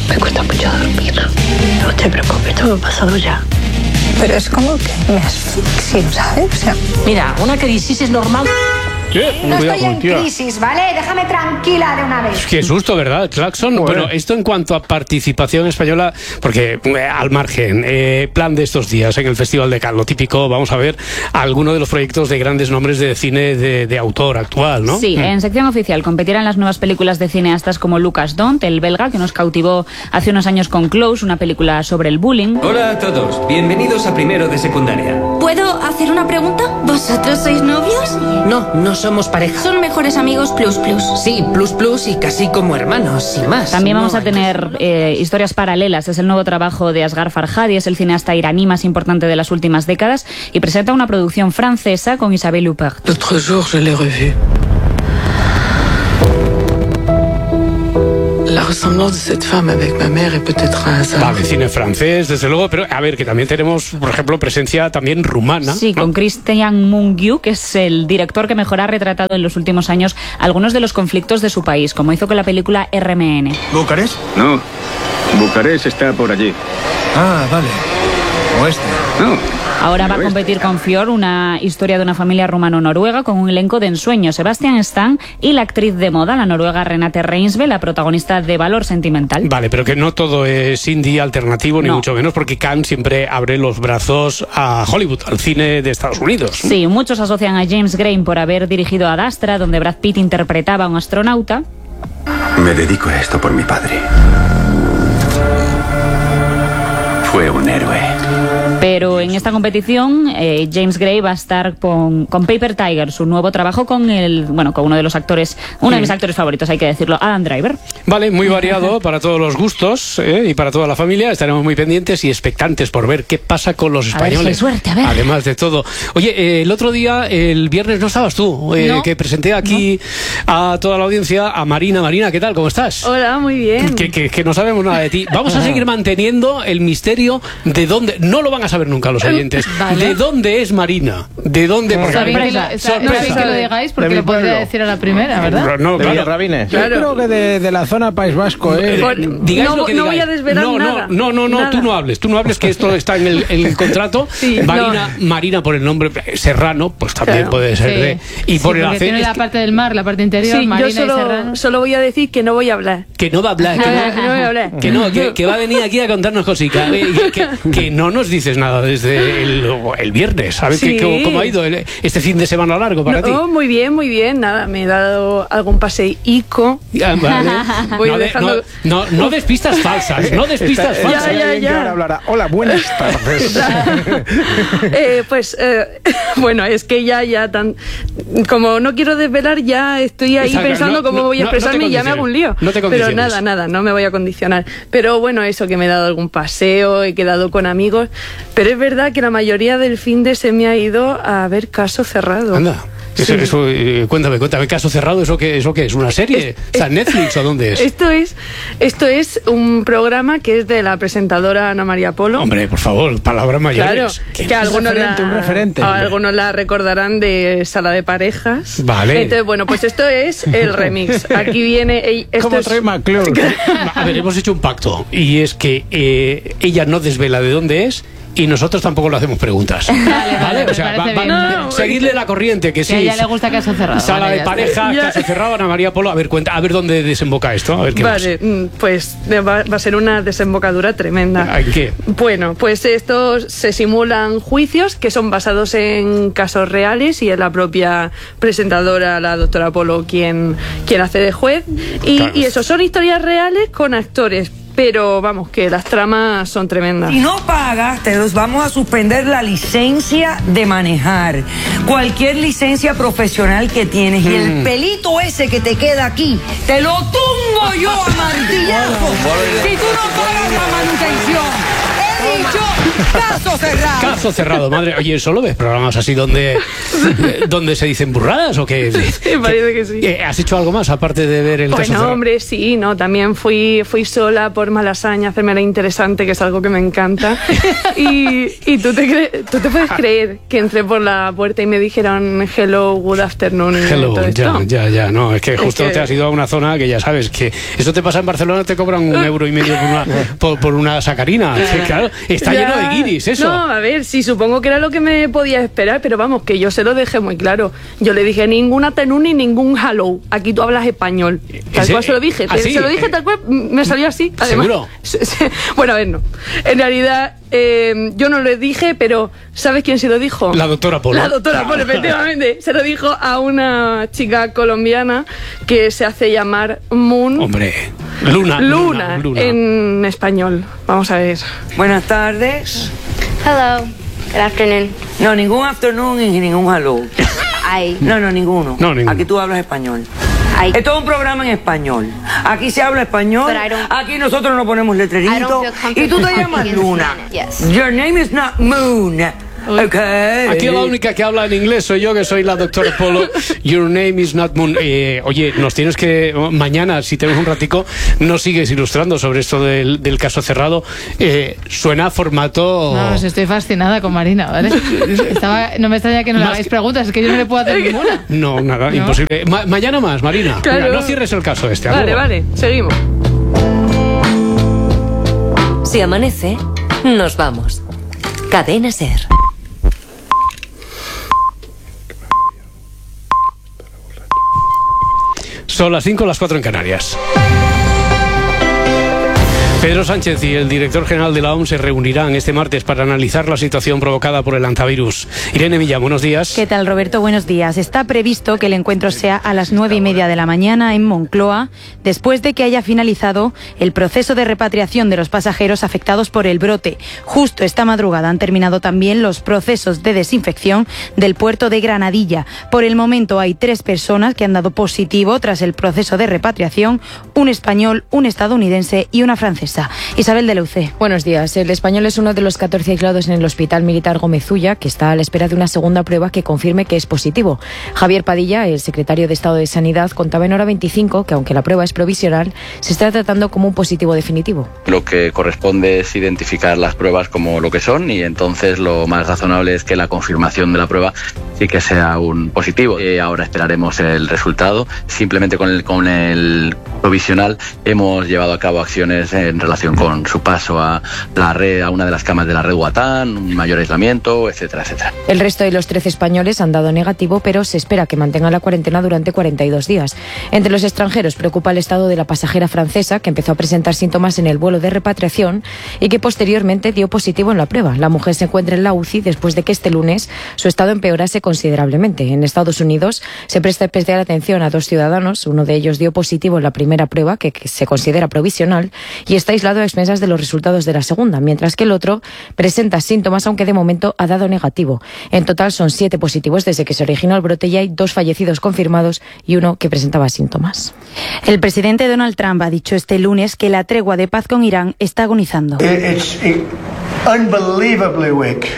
Me cuesta mucho dormir. No te preocupes, todo ha pasado ya. Pero es como que me asfixio, ¿sabes? O sea, mira, una crisis es normal. No estoy en crisis, ¿vale? Déjame tranquila de una vez. Qué susto, ¿verdad, Claxon? Bueno, esto en cuanto a participación española, porque al margen, plan de estos días en el Festival de Cannes, lo típico, vamos a ver algunos de los proyectos de grandes nombres de cine de autor actual, ¿no? Sí, en sección oficial competirán las nuevas películas de cineastas como Lucas Dont, el belga, que nos cautivó hace unos años con Close, una película sobre el bullying. Hola a todos, bienvenidos a primero de secundaria. ¿Puedo hacer una pregunta? ¿Vosotros sois novios? No somos pareja. Son mejores amigos plus. Sí, plus y casi como hermanos, sin más. También vamos a tener historias paralelas. Es el nuevo trabajo de Asghar Farhadi, es el cineasta iraní más importante de las últimas décadas y presenta una producción francesa con Isabelle Huppert. L'autre jour, je l'ai revu. La ressemblance de cette femme avec ma mère est peut-être un hasard. Vale, cine francés, desde luego, pero a ver, que también tenemos, por ejemplo, presencia también rumana. Sí, ¿no? Con Christian Mungiu, que es el director que mejor ha retratado en los últimos años algunos de los conflictos de su país, como hizo con la película RMN. ¿Bucarest? No, Bucarest está por allí. Ah, vale. Oeste. No. Ahora va a competir con Fjord, una historia de una familia rumano-noruega con un elenco de ensueño. Sebastian Stan y la actriz de moda, la noruega Renate Reinsve, la protagonista de Valor Sentimental. Vale, pero que no todo es indie alternativo, ni mucho menos, porque Cannes siempre abre los brazos a Hollywood, al cine de Estados Unidos. Sí, muchos asocian a James Gray por haber dirigido Ad Astra, donde Brad Pitt interpretaba a un astronauta. Me dedico a esto por mi padre. Fue un héroe. Pero en esta competición James Gray va a estar con Paper Tiger, su nuevo trabajo con con uno de los actores, uno de mis actores favoritos, hay que decirlo, Adam Driver. Vale, muy variado para todos los gustos y para toda la familia. Estaremos muy pendientes y expectantes por ver qué pasa con los españoles. A ver si hay suerte, a ver. Además de todo. Oye, el otro día, el viernes, no estabas tú, ¿No? que presenté aquí a toda la audiencia a Marina. Marina, ¿qué tal? ¿Cómo estás? Hola, muy bien. Que no sabemos nada de ti. Vamos a seguir manteniendo el misterio de dónde. No lo van a saber nunca los oyentes. Vale. ¿De dónde es Marina? ¿De dónde? Porque sorpresa. No sé que lo digáis porque lo podría decir a la primera, ¿verdad? No, claro. Rabines. Yo creo que de la zona País Vasco. Digáis lo que digáis. No voy a desvelar nada. No, Nada. tú no hables, que esto está en el contrato. Sí, Marina por el nombre Serrano, pues también puede ser y por el acento. Tiene la parte del mar, la parte interior, Sí, Marina yo y Serrano. solo voy a decir que no voy a hablar. Que no va a hablar, Que no voy a hablar. que va a venir aquí a contarnos cositas. Que no nos dices nada desde el viernes. ¿Sabes cómo ha ido este fin de semana largo para ti? Muy bien, muy bien. Nada, me he dado algún paseico. Vale. Voy dejando... No despistas falsas. No despistas falsas. Ya. Hablará. Hola, buenas tardes. Bueno, es que ya tan... Como no quiero desvelar, ya estoy ahí pensando cómo voy a expresarme y ya me hago un lío. No te Pero nada, no me voy a condicionar. Pero bueno, eso, que me he dado algún paseo, he quedado con amigos. Pero es verdad que la mayoría del fin de se me ha ido a ver Caso Cerrado. Anda. Sí. Cuéntame, Caso Cerrado, ¿eso qué es? ¿Una serie? ¿Está en Netflix o dónde es? Esto es un programa que es de la presentadora Ana María Polo. Hombre, por favor, palabras mayores. Claro, que algunos la recordarán de Sala de Parejas. Vale. Entonces, bueno, pues esto es el remix. Aquí viene... ¿Cómo trae McClure? A ver, hemos hecho un pacto y es que ella no desvela de dónde es y nosotros tampoco le hacemos preguntas. Vale, o sea, seguirle la corriente, que sí. Que a ella le gusta Caso Cerrado. Sala de Pareja, Caso Cerrado, Ana María Polo. A ver dónde desemboca esto. A ver qué vale, pues va a ser una desembocadura tremenda. ¿En qué? Bueno, pues estos se simulan juicios que son basados en casos reales y es la propia presentadora, la doctora Polo, quien hace de juez. Y eso, son historias reales con actores. Pero vamos, que las tramas son tremendas. Si no pagas, te los vamos a suspender la licencia de manejar. Cualquier licencia profesional que tienes. Y el pelito ese que te queda aquí, te lo tumbo yo a martillazo. Si tú no pagas la manutención. ¡Caso cerrado! Caso cerrado, madre. Oye, ¿solo ves programas así donde se dicen burradas o qué? Sí, parece que sí. ¿Has hecho algo más aparte de ver el caso cerrado? Bueno, hombre, sí, no, también fui sola por Malasaña a hacerme la interesante, que es algo que me encanta. Y tú te puedes creer que entré por la puerta y me dijeron hello, good afternoon. Hello, ya, no, es que justo te has ido a una zona que ya sabes que eso te pasa en Barcelona, te cobran 1,5 € por una sacarina. Sí, claro, está lleno de guiris, eso. No, a ver, sí, supongo que era lo que me podía esperar, pero vamos, que yo se lo dejé muy claro. Yo le dije ningún afternoon ni ningún hello. Aquí tú hablas español. Tal cual se lo dije. Se lo dije tal cual, me salió así. Además, ¿seguro? Bueno, a ver, no. En realidad, yo no lo dije, pero ¿sabes quién se lo dijo? La doctora Polo. La doctora Polo, efectivamente. Se lo dijo a una chica colombiana que se hace llamar Moon. Hombre, Luna en español. Vamos a ver. Buenas tardes. Hello. Good afternoon. No, ningún afternoon y ningún hello. No, ninguno. Aquí tú hablas español. Esto es un programa en español. Aquí se habla español. Aquí nosotros no ponemos letreritos. Y tú te llamas Luna. Your name is not Moon. Okay. Aquí la única que habla en inglés soy yo, que soy la doctora Polo. Your name is not Moon. Oye, nos tienes que... Mañana, si tenemos un ratico, nos sigues ilustrando sobre esto del caso cerrado. Suena formato... No, estoy fascinada con Marina, ¿vale? No me extraña que no le hagáis preguntas, es que yo no le puedo hacer ninguna. No, nada, imposible. Mañana más, Marina. Claro. Mira, no cierres el caso este. Vale, seguimos. Si amanece, nos vamos. Cadena SER. Son las 5, las 4 en Canarias. Pedro Sánchez y el director general de la OMS se reunirán este martes para analizar la situación provocada por el hantavirus. Irene Villa, buenos días. ¿Qué tal, Roberto? Buenos días. Está previsto que el encuentro sea a las 9:30 de la mañana en Moncloa, después de que haya finalizado el proceso de repatriación de los pasajeros afectados por el brote. Justo esta madrugada han terminado también los procesos de desinfección del puerto de Granadilla. Por el momento hay 3 personas que han dado positivo tras el proceso de repatriación, un español, un estadounidense y una francesa. Isabel de Leucé. Buenos días. El español es uno de los 14 aislados en el Hospital Militar Gómez Ulla, que está a la espera de una segunda prueba que confirme que es positivo. Javier Padilla, el secretario de Estado de Sanidad, contaba en Hora 25 que aunque la prueba es provisional, se está tratando como un positivo definitivo. Lo que corresponde es identificar las pruebas como lo que son y entonces lo más razonable es que la confirmación de la prueba sí que sea un positivo. Ahora esperaremos el resultado. Simplemente con el provisional hemos llevado a cabo acciones en relación con su paso a la red, a una de las camas de la red Guatán, un mayor aislamiento, etcétera, etcétera. El resto de los 13 españoles han dado negativo, pero se espera que mantengan la cuarentena durante 42 días. Entre los extranjeros preocupa el estado de la pasajera francesa, que empezó a presentar síntomas en el vuelo de repatriación y que posteriormente dio positivo en la prueba. La mujer se encuentra en la UCI después de que este lunes su estado empeorase considerablemente. En Estados Unidos se presta especial atención a 2 ciudadanos. Uno de ellos dio positivo en la primera prueba, que se considera provisional, y está aislado a expensas de los resultados de la segunda, mientras que el otro presenta síntomas, aunque de momento ha dado negativo. En total son 7 positivos desde que se originó el brote y hay 2 fallecidos confirmados y uno que presentaba síntomas. El presidente Donald Trump ha dicho este lunes que la tregua de paz con Irán está agonizando. It's unbelievably weak.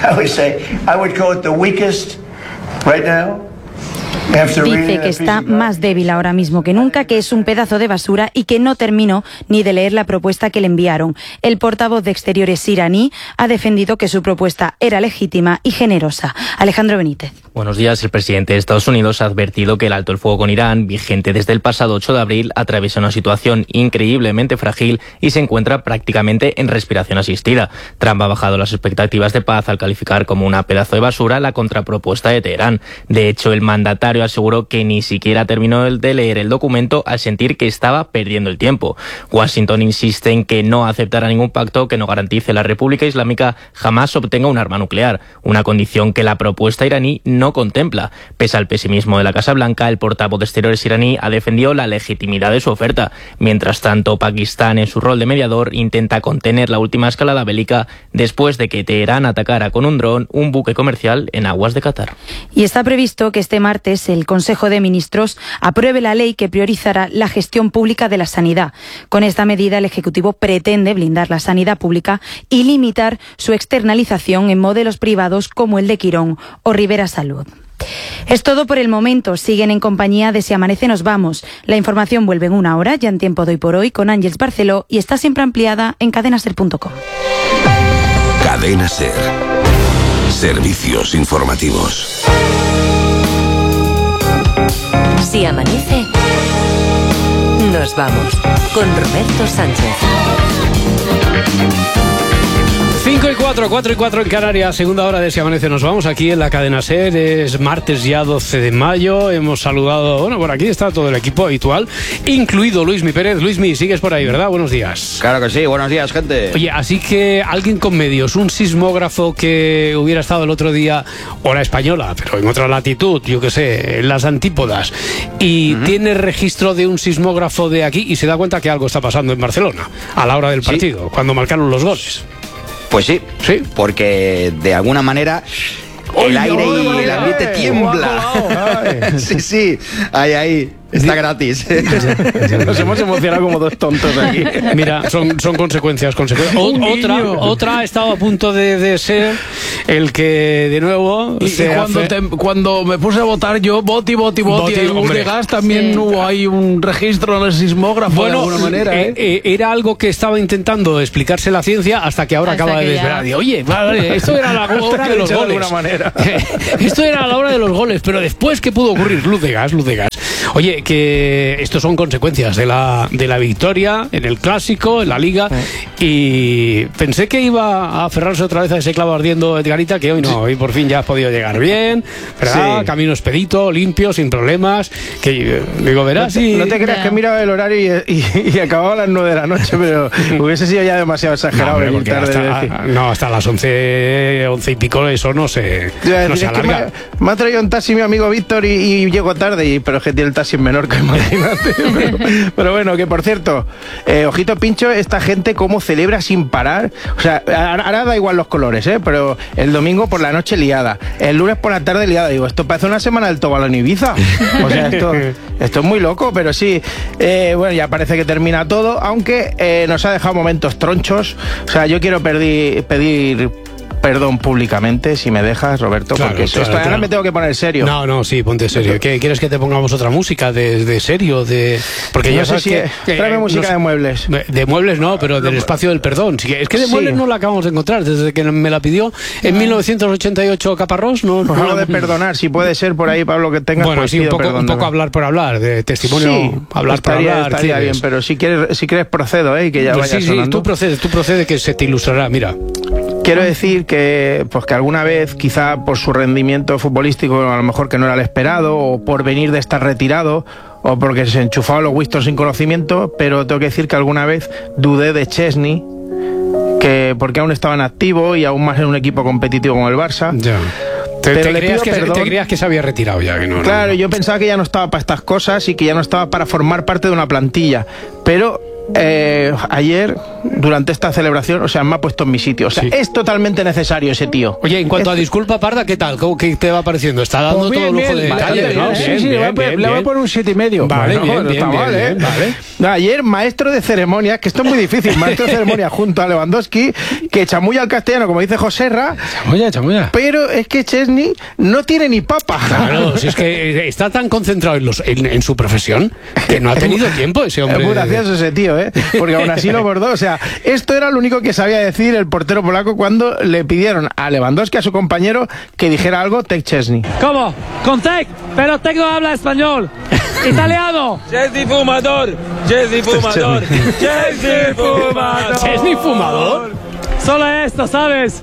I would call it the weakest right now. Dice que está más débil ahora mismo que nunca, que es un pedazo de basura y que no terminó ni de leer la propuesta que le enviaron. El portavoz de Exteriores iraní ha defendido que su propuesta era legítima y generosa. Alejandro Benítez. Buenos días. El presidente de Estados Unidos ha advertido que el alto el fuego con Irán, vigente desde el pasado 8 de abril, atraviesa una situación increíblemente frágil y se encuentra prácticamente en respiración asistida. Trump ha bajado las expectativas de paz al calificar como una pedazo de basura la contrapropuesta de Teherán. De hecho, el mandatario aseguró que ni siquiera terminó de leer el documento al sentir que estaba perdiendo el tiempo. Washington insiste en que no aceptará ningún pacto que no garantice la República Islámica jamás obtenga un arma nuclear, una condición que la propuesta iraní no contempla. Pese al pesimismo de la Casa Blanca, el portavoz de Exteriores iraní ha defendido la legitimidad de su oferta. Mientras tanto, Pakistán, en su rol de mediador, intenta contener la última escalada bélica después de que Teherán atacara con un dron un buque comercial en aguas de Qatar. Y está previsto que este martes martes el Consejo de Ministros apruebe la ley que priorizará la gestión pública de la sanidad. Con esta medida, el Ejecutivo pretende blindar la sanidad pública y limitar su externalización en modelos privados como el de Quirón o Rivera Salud. Es todo por el momento. Siguen en compañía de Si Amanece Nos Vamos. La información vuelve en una hora, ya en Tiempo de Hoy por Hoy, con Ángeles Barceló, y está siempre ampliada en cadenaser.com. Cadena Ser. Servicios informativos. Si amanece, nos vamos con Roberto Sánchez. 5 y 4, 4 y 4 en Canarias, segunda hora de Si Amanece Nos Vamos, aquí en la cadena SER. Es martes ya 12 de mayo. Hemos saludado, bueno, por aquí está todo el equipo habitual, incluido Luismi Pérez. Luismi, sigues por ahí, ¿verdad? Buenos días. Claro que sí, buenos días, gente. Oye, así que alguien con medios, un sismógrafo que hubiera estado el otro día, hora española, pero en otra latitud, yo qué sé, en las antípodas, y tiene registro de un sismógrafo de aquí y se da cuenta que algo está pasando en Barcelona a la hora del partido, cuando marcaron los goles. Pues sí, porque de alguna manera el aire y el ambiente tiembla. Sí, ahí. Está gratis. Nos hemos emocionado como dos tontos aquí. Mira, son consecuencias. Otra ha estado a punto de ser el que de nuevo. Cuando me puse a votar yo, voti, el bus de gas también hubo ahí un registro en el sismógrafo de alguna manera. Era algo que estaba intentando explicarse la ciencia hasta que ahora acaba de desvelar. Oye, vale, esto era la hora de los goles. Esto era la hora de los goles, pero después, ¿qué pudo ocurrir? Luz de gas. Oye, que estos son consecuencias de la victoria en el Clásico, en la Liga, y pensé que iba a aferrarse otra vez a ese clavo ardiendo Edgarita, que hoy no, hoy por fin ya has podido llegar bien, ¿verdad? Sí. Camino expedito, limpio, sin problemas, que digo, verás. No te creas que he mirado el horario y acababa a las 9 de la noche, pero hubiese sido ya demasiado exagerado venir tarde. Hasta las 11 y pico, eso no se alarga. Me ha traído un taxi mi amigo Víctor y llego tarde, pero es que tiene el taxi en Menorca, imagínate. Pero bueno, que por cierto, ojito pincho, esta gente cómo celebra sin parar. O sea, ahora da igual los colores, pero el domingo por la noche liada, el lunes por la tarde liada. Digo, esto parece una semana del Tobal en Ibiza. O sea, esto es muy loco, pero sí. Bueno, ya parece que termina todo, aunque nos ha dejado momentos tronchos. O sea, yo quiero pedir perdón públicamente, si me dejas, Roberto, porque ahora me tengo que poner serio. No, sí, ponte serio. ¿Quieres que te pongamos otra música de serio? Porque no sé si tráeme música de muebles. De muebles no, pero del espacio del perdón. Es que de muebles no la acabamos de encontrar, desde que me la pidió en 1988 Caparrós. Pues algo de perdonar, si puede ser por ahí, Pablo, que tengas. Bueno, sí, un poco hablar por hablar, de testimonio, sí, hablar por hablar. Estaría bien, pero si quieres procedo, y que ya vaya sonando. Sí, tú procede, que se te ilustrará, mira. Quiero decir que alguna vez, quizá por su rendimiento futbolístico, a lo mejor que no era el esperado, o por venir de estar retirado, o porque se enchufaba los Winston sin conocimiento, pero tengo que decir que alguna vez dudé de Chesney, porque aún estaba en activo y aún más en un equipo competitivo como el Barça. Ya. ¿Te creías que se había retirado ya? Claro, yo pensaba que ya no estaba para estas cosas y que ya no estaba para formar parte de una plantilla, pero ayer, durante esta celebración, o sea, me ha puesto en mi sitio. O sea, es totalmente necesario ese tío. Oye, en cuanto a disculpa, Parda, ¿qué tal? ¿Qué te va pareciendo? Está dando todo lujo de detalles, ¿no? Sí, le voy a poner un 7,5. Vale, bien. Ayer, maestro de ceremonias, que esto es muy difícil, maestro de ceremonias junto a Lewandowski, que chamulla al castellano, como dice Joserra. Chamulla. Pero es que Chesney no tiene ni papa. Claro, si es que está tan concentrado en su profesión que no ha tenido tiempo ese hombre. Es muy gracioso ese tío, porque aún así lo bordó. O sea, esto era lo único que sabía decir el portero polaco cuando le pidieron a Lewandowski, a su compañero, que dijera algo Tech Chesney. ¿Cómo? Con Tech, pero Tech no habla español. Italiano. Chesney fumador. Chesney fumador. Chesney fumador. Chesney fumador. Solo esto, ¿sabes?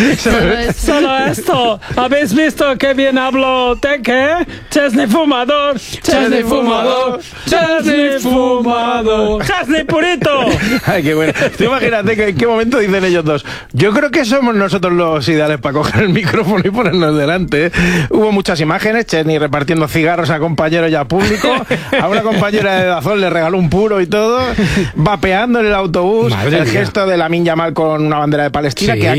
Solo esto. ¿Habéis visto qué bien hablo Tech, Chesney fumador. Chesney fumador. Chesney fumador. Chesney purito. Ay, qué bueno. Tú imagínate en qué momento dicen ellos dos: yo creo que somos nosotros los ideales para coger el micrófono y ponernos delante. Hubo muchas imágenes, Chesney repartiendo cigarros a compañeros y a público. A una compañera de Dazón le regaló un puro y todo, vapeando en el autobús. Madre mía. Gesto de Lamine Yamal con una bandera de Palestina, que ha creado bastante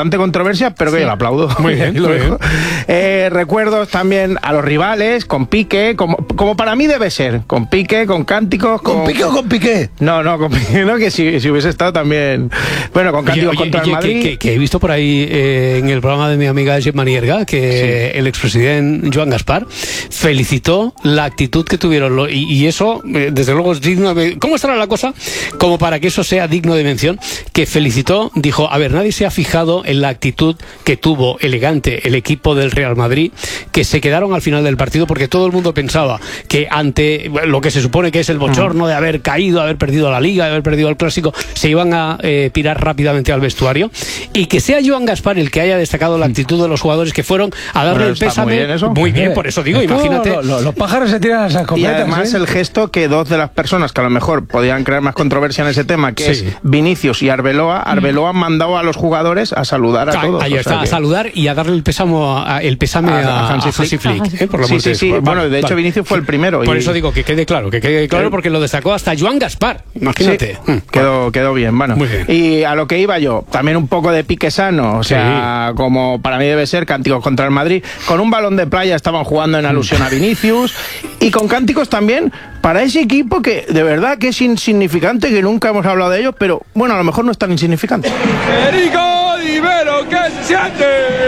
bastante controversia, pero que yo lo aplaudo. Muy bien, lo muy dejo. Recuerdos también a los rivales, con Piqué, como para mí debe ser, con Piqué, con cánticos. ¿Con Piqué o con Piqué? No, con Piqué, no, que si hubiese estado también. Bueno, con cánticos contra el Madrid. Que he visto por ahí en el programa de mi amiga Gemma Nierga que el expresidente Joan Gaspar felicitó la actitud que tuvieron y eso, desde luego, es digno de... ¿Cómo estará la cosa? Como para que eso sea digno de mención, que felicitó, dijo, a ver, nadie se ha fijado en la actitud que tuvo elegante el equipo del Real Madrid, que se quedaron al final del partido porque todo el mundo pensaba que ante lo que se supone que es el bochorno de haber caído, haber perdido la Liga, de haber perdido el Clásico, se iban a pirar rápidamente al vestuario, y que sea Joan Gaspar el que haya destacado la actitud de los jugadores que fueron a darle el pésame. Muy bien, por eso digo, imagínate. Los pájaros se tiran a las escopetas. Y además el gesto que dos de las personas que a lo mejor podían crear más controversia en ese tema, que es Vinicius y Arbeloa han mandado a los jugadores a saludar a todos. Ahí está, a saludar y a darle el pésame a Hansi Flick. Por lo sí. Bueno, de hecho Vinicius fue el primero. Por eso digo que quede claro, porque lo destacó hasta Joan Gaspar, imagínate. Quedó bien, bueno. Y a lo que iba yo, también un poco de pique sano, o sea, como para mí debe ser, cánticos contra el Madrid, con un balón de playa estaban jugando en alusión a Vinicius, y con cánticos también para ese equipo que de verdad que es insignificante, que nunca hemos hablado de ellos, pero bueno, a lo mejor no es tan insignificante. Federico Di Vero, ¿qué se siente?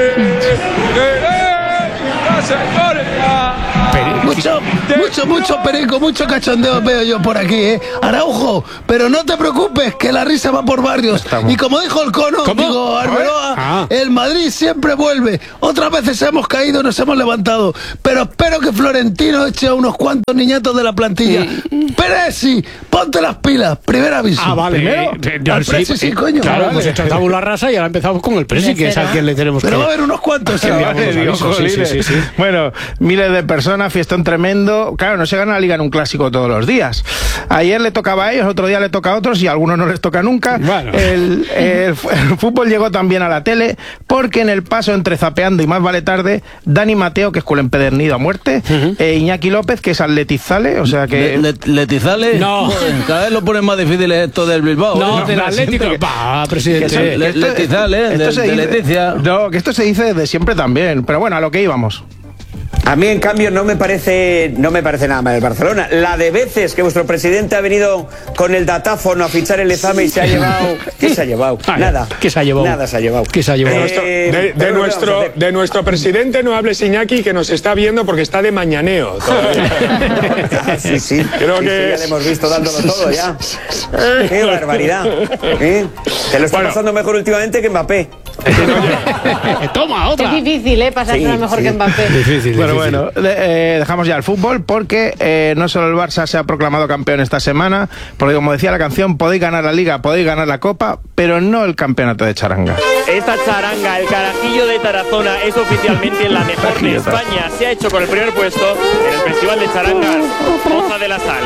Mucho perico, mucho cachondeo veo yo por aquí, Araujo, pero no te preocupes, que la risa va por barrios. Y como dijo el Cono, digo, Arbeloa, el Madrid siempre vuelve. Otras veces hemos caído, nos hemos levantado, pero espero que Florentino eche a unos cuantos niñatos de la plantilla. Peresi, ponte las pilas, primer aviso. Vale. Presi, sí, coño. Claro, hemos hecho tabula rasa y ahora empezamos con el Presi, que es al que le tenemos que... Pero va a haber unos cuantos. Sí. Bueno, miles de personas, fiestón tremendo. Claro, no se gana la Liga en un clásico todos los días. Ayer le tocaba a ellos, otro día le toca a otros y a algunos no les toca nunca. Bueno. El fútbol llegó también a la tele porque en el paso entre Zapeando y Más vale tarde, Dani Mateo, que es culo empedernido a muerte, Iñaki López, que es atletizale, o sea que... ¿Letizale? No. Cada vez lo ponen más difícil esto del Bilbao. No, del Atlético. Presidente. Letizale, de Leticia. No, que esto se dice desde siempre también. Pero bueno, a lo que íbamos. A mí, en cambio, no me parece nada mal el Barcelona. La de veces que vuestro presidente ha venido con el datáfono a fichar el examen y se ha llevado... ¿Qué se ha llevado? Nada. ¿Qué se ha llevado? Nada se ha llevado. ¿Qué se ha llevado? De nuestro presidente no hables, Iñaki, que nos está viendo porque está de mañaneo todavía. Sí. Creo que ya le hemos visto dándolo todo ya. ¡Qué barbaridad! Te lo está pasando mejor últimamente que Mbappé. Toma, otra. Es difícil, pasárselo mejor que Mbappé. Difícil. Bueno, dejamos ya el fútbol porque no solo el Barça se ha proclamado campeón esta semana, porque como decía la canción, podéis ganar la Liga, podéis ganar la Copa, pero no el campeonato de charanga. Esta charanga, el Carajillo de Tarazona, es oficialmente la mejor de España. Se ha hecho con el primer puesto en el Festival de Charangas Poza de la Sal.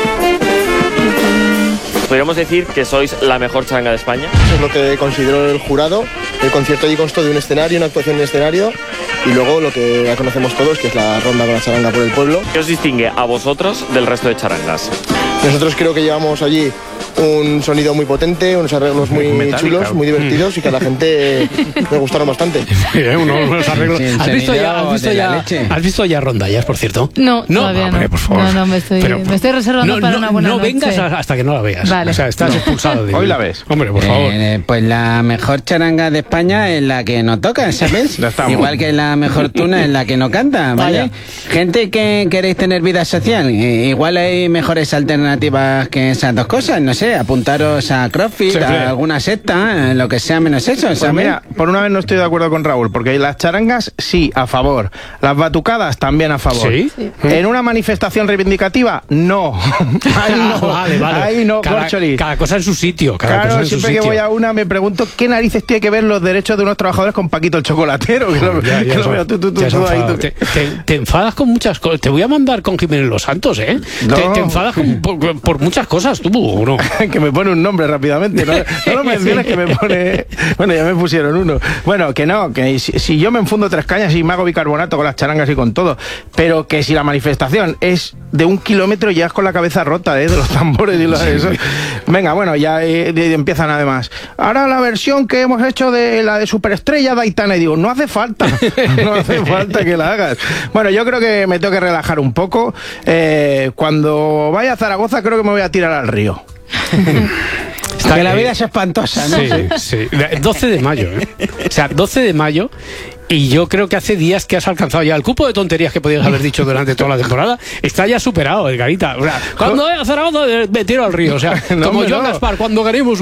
Podríamos decir que sois la mejor charanga de España. Eso es lo que consideró el jurado. El concierto allí constó de un escenario, una actuación en escenario, y luego lo que ya conocemos todos, que es la ronda con la charanga por el pueblo. ¿Qué os distingue a vosotros del resto de charangas? Nosotros creo que llevamos allí un sonido muy potente, unos arreglos muy chulos, muy divertidos y que a la gente le gustaron bastante. Unos arreglos. ¿Has visto ya rondallas, por cierto? No, todavía no. Por favor. No, me estoy reservando para una buena noche. No vengas hasta que no la veas. Vale. O sea, estás expulsado. Hoy la ves. Hombre, por favor. Pues la mejor charanga de España es la que no toca, ¿sabes? Igual que la mejor tuna es la que no canta, ¿vale? Vaya. Gente que queréis tener vida social, igual hay mejores alternativas que esas dos cosas, no sé, apuntaros a CrossFit, a alguna secta, lo que sea menos eso, ¿sabes? Pues mira, por una vez no estoy de acuerdo con Raúl, porque las charangas sí, a favor, las batucadas también a favor. ¿Sí? En una manifestación reivindicativa, no. Ahí no, vale. Ahí no, cada cosa en su sitio. Claro, siempre que voy a una me pregunto qué narices tiene que ver los derechos de unos trabajadores con Paquito el chocolatero, que lo veo tú ahí. Te enfadas con muchas cosas. Te voy a mandar con Jiménez Los Santos, ¿eh? No. Te enfadas por muchas cosas, tú. No. Que me pone un nombre rápidamente. No lo menciones, que me pone... Bueno, ya me pusieron uno. Bueno, que no, que si yo me enfundo 3 cañas y me hago bicarbonato con las charangas y con todo, pero que si la manifestación es de 1 kilómetro, llegas con la cabeza rota, de los tambores y eso. Venga, bueno, ya empiezan además. Ahora la versión que hemos hecho de la de Superestrella de Aitana, y digo, no hace falta que la hagas. Bueno, yo creo que me tengo que relajar un poco. Cuando vaya a Zaragoza creo que me voy a tirar al río. Que la vida es espantosa, ¿no? Sí. 12 de mayo, ¿eh? O sea, 12 de mayo. Y yo creo que hace días que has alcanzado ya el cupo de tonterías que podías haber dicho durante toda la temporada. Está ya superado, Edgarita. O sea, cuando vaya a Zaragoza me tiro al río. O sea, como Joan Gaspar, cuando ganemos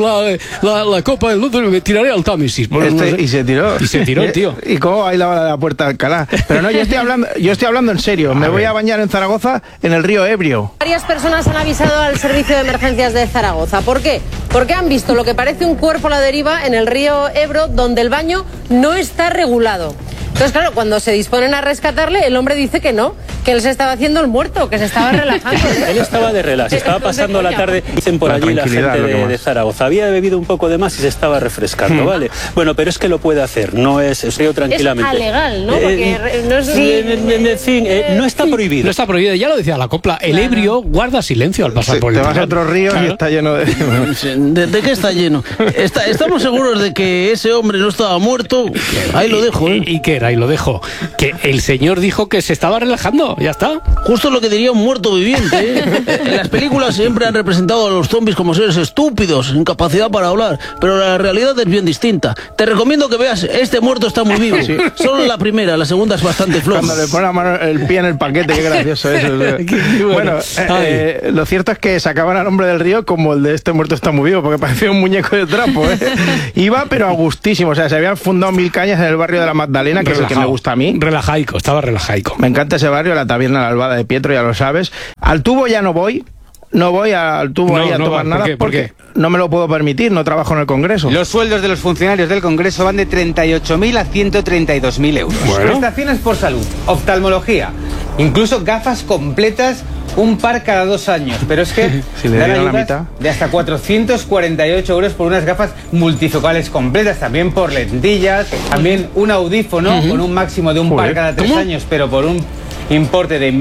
la Copa del Mundo me tiraré al Támesis. Y se tiró. Y se tiró, tío. ¿Y cómo bailaba la Puerta de Alcalá? Pero no, yo estoy hablando en serio. Me voy a bañar en Zaragoza, en el río Ebrio. Varias personas han avisado al servicio de emergencias de Zaragoza. ¿Por qué? Porque han visto lo que parece un cuerpo a la deriva en el río Ebro, donde el baño no está regulado. Entonces, claro, cuando se disponen a rescatarle, el hombre dice que no, que él se estaba haciendo el muerto, que se estaba relajando. Él estaba de relax, estaba pasando la tarde, dicen por allí la gente de Zaragoza. Había bebido un poco de más y se estaba refrescando, ¿vale? Bueno, pero es que lo puede hacer, no es río tranquilamente. Es alegal, ¿no? Porque no es... En fin, no está prohibido. No está prohibido, ya lo decía la copla. El ebrio guarda silencio al pasar por el río. Te vas a otro río y está lleno de... ¿De qué está lleno? ¿Estamos seguros de que ese hombre no estaba muerto? Ahí lo dejo, ¿eh? ¿Y qué era? Ahí lo dejo. Que el señor dijo que se estaba relajando, ya está. Justo lo que diría un muerto viviente, ¿eh? En las películas siempre han representado a los zombies como seres estúpidos, incapacidad para hablar, pero la realidad es bien distinta. Te recomiendo que veas Este muerto está muy vivo. Sí. Solo la primera, la segunda es bastante floja. Cuando le pone la mano, el pie en el paquete, qué gracioso eso. Bueno, lo cierto es que sacaban al hombre del río como el de Este muerto está muy vivo, porque parecía un muñeco de trapo, ¿eh? Iba pero a gustísimo, o sea, se habían fundado 1000 cañas en el barrio de la Magdalena, que es el que me gusta a mí. Relajaico, estaba relajaico. Me encanta ese barrio, la taberna La Albada de Pietro, ya lo sabes. Al tubo ya no voy. No voy al tubo ahí a tomar nada. ¿Por qué? No me lo puedo permitir, no trabajo en el Congreso. Los sueldos de los funcionarios del Congreso van de 38.000 a 132.000 euros. Bueno. Prestaciones por salud, oftalmología, incluso gafas completas, un par cada 2 años. Pero es que si le dan ayudas la mitad, de hasta 448 euros por unas gafas multifocales completas, también por lentillas, también un audífono con un máximo de un par cada 3 años, pero por un importe de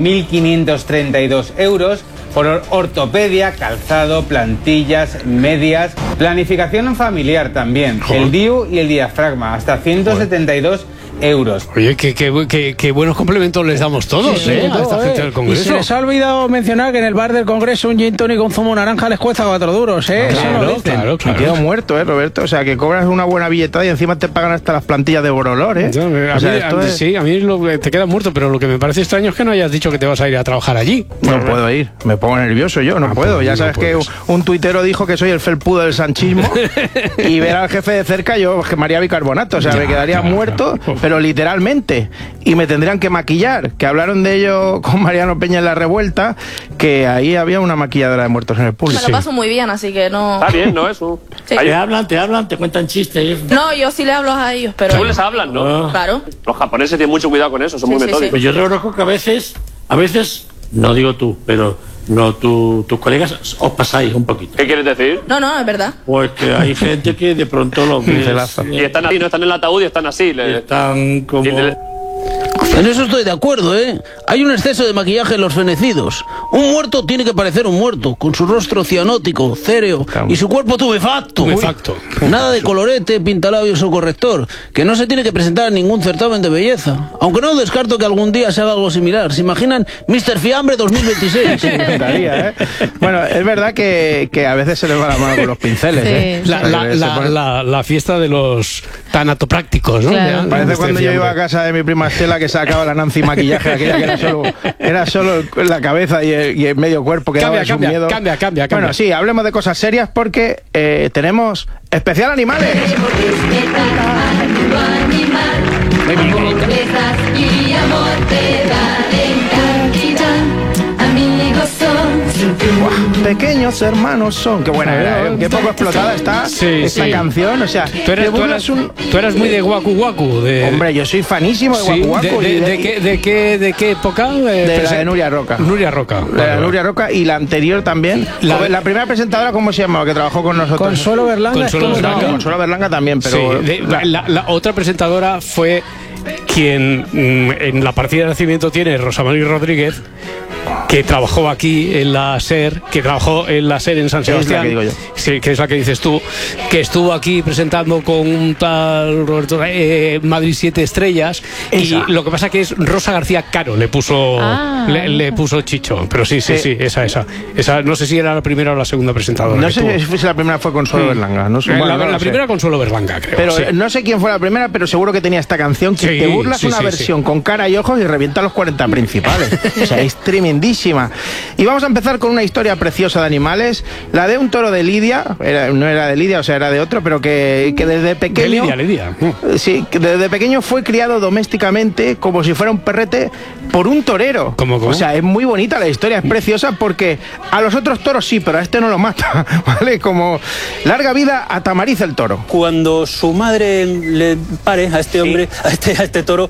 1.532 euros. Por ortopedia, calzado, plantillas, medias, planificación familiar también, el DIU y el diafragma, hasta 172 euros. Oye, qué buenos complementos les damos todos, a esta gente del Congreso. Y se les ha olvidado mencionar que en el bar del Congreso un gin tonic con zumo naranja les cuesta 4 duros, ¿eh? Claro. Me quedo muerto, Roberto. O sea, que cobras una buena billetada y encima te pagan hasta las plantillas de Borolor, ¿eh? Sí, a mí te quedas muerto, pero lo que me parece extraño es que no hayas dicho que te vas a ir a trabajar allí. No puedo ir, me pongo nervioso yo, no puedo. Ya sabes que un tuitero dijo que soy el felpudo del sanchismo y ver al jefe de cerca yo quemaría bicarbonato, o sea, me quedaría muerto, pero literalmente, y me tendrían que maquillar, que hablaron de ello con Mariano Peña en La Revuelta, que ahí había una maquilladora de muertos en el público. Me lo paso muy bien, así que no... Está bien, ¿no? Eso. Sí. Te hablan, te cuentan chistes. No, yo sí le hablo a ellos, pero... Tú les hablan, ¿no? Claro. Los japoneses tienen mucho cuidado con eso, son muy metódicos. Pues yo reconozco que a veces, no digo tú, pero... No, tus colegas os pasáis un poquito. ¿Qué quieres decir? No, es verdad. Pues que hay gente que de pronto lo ves... Y están así, no están en el ataúd y están así. Están como... En eso estoy de acuerdo, ¿eh? Hay un exceso de maquillaje en los fenecidos. Un muerto tiene que parecer un muerto, con su rostro cianótico, céreo y su cuerpo tubefacto. Nada de colorete, pintalabios o corrector, que no se tiene que presentar en ningún certamen de belleza. Aunque no descarto que algún día se haga algo similar. ¿Se imaginan Mr. Fiambre 2026? Sí, me gustaría, ¿eh? Bueno, es verdad que a veces se les va la mano con los pinceles, ¿eh? La fiesta de los tanatoprácticos, ¿no? Claro. Parece cuando yo iba a casa de mi prima Estela que sacaba la Nancy maquillaje, aquella que era solo la cabeza y el medio cuerpo que daba su miedo. Cambia. Bueno, sí, hablemos de cosas serias porque tenemos especial animales. pequeños hermanos son. Qué buena era, qué poco explotada está esta canción. O sea, tú eras muy de Waku Waku. Hombre, yo soy fanísimo de Waku Waku. ¿De qué época? De la de Nuria Roca. Nuria Roca. Nuria Roca y la anterior también. La primera presentadora, ¿cómo se llamaba? Que trabajó con nosotros. Consuelo Berlanga. Consuelo Berlanga también, pero... Sí, la otra presentadora fue quien en la partida de nacimiento tiene Rosa María Rodríguez, que trabajó aquí en la SER, en San Sebastián, que es la que dices tú, que estuvo aquí presentando con un tal Roberto Madrid 7 estrellas. Esa. Y lo que pasa que es Rosa García Caro le puso Chicho, pero sí, esa no sé si era la primera o la segunda presentadora. No sé si la primera fue Consuelo Berlanga. No sé, la primera Consuelo Berlanga, creo. Pero no sé quién fue la primera, pero seguro que tenía esta canción, que te burlas una versión con cara y ojos y revienta los 40 principales. O sea, es tremendísima. Y vamos a empezar con una historia preciosa de animales, la de un toro de Lidia, no era de Lidia, o sea, era de otro, pero que desde pequeño... De Lidia. Sí, que desde pequeño fue criado domésticamente como si fuera un perrete por un torero. ¿Cómo? O sea, es muy bonita la historia, es preciosa, porque a los otros toros sí, pero a este no lo mata, ¿vale? Como larga vida a Tamariz el toro. Cuando su madre le pare a este hombre, a este toro,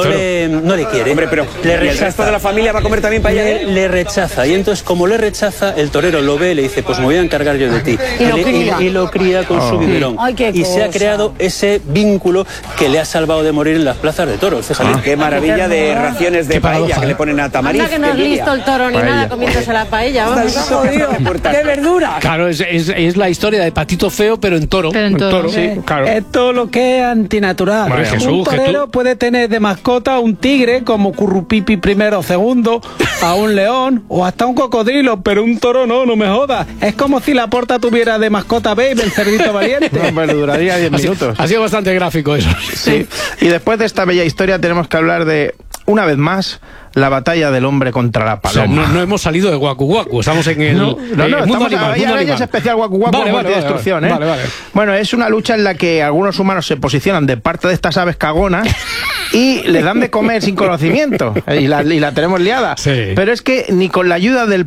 no le quiere. Hombre, pero le rechaza. ¿Y el resto de la familia va a comer también paella? Le rechaza, y entonces como le rechaza, el torero lo ve y le dice, pues me voy a encargar yo de ti. Y lo cría con su biberón. Y se ha creado ese vínculo que le ha salvado de morir en las plazas de toros. Fíjate. Qué maravilla de raciones de paella que le ponen a Tamariz. Anda que no es listo el toro ni nada comiéndose la paella. Vamos, jodido. ¡Qué verdura! Claro, es la historia de Patito Feo, pero en toro. Sí, claro. Es todo lo que es antinatural. Vale, un torero puede tener de mascota un tigre como Currupipi primero o segundo, a un león o hasta un cocodrilo, pero un toro no me jodas. Es como si la Porta tuviera de mascota Babe, el cerdito valiente. No, pero duraría 10 minutos. Ha sido bastante gráfico eso. Sí. Y después de esta bella historia tenemos que hablar de, una vez más, la batalla del hombre contra la paloma. O sea, no hemos salido de Waku Waku, estamos en el mundo animal. Ahora ya es especial Waku Waku, vale, destrucción, ¿eh? Vale. Bueno, es una lucha en la que algunos humanos se posicionan de parte de estas aves cagonas y le dan de comer sin conocimiento y la tenemos liada. Sí. Pero es que ni con la ayuda del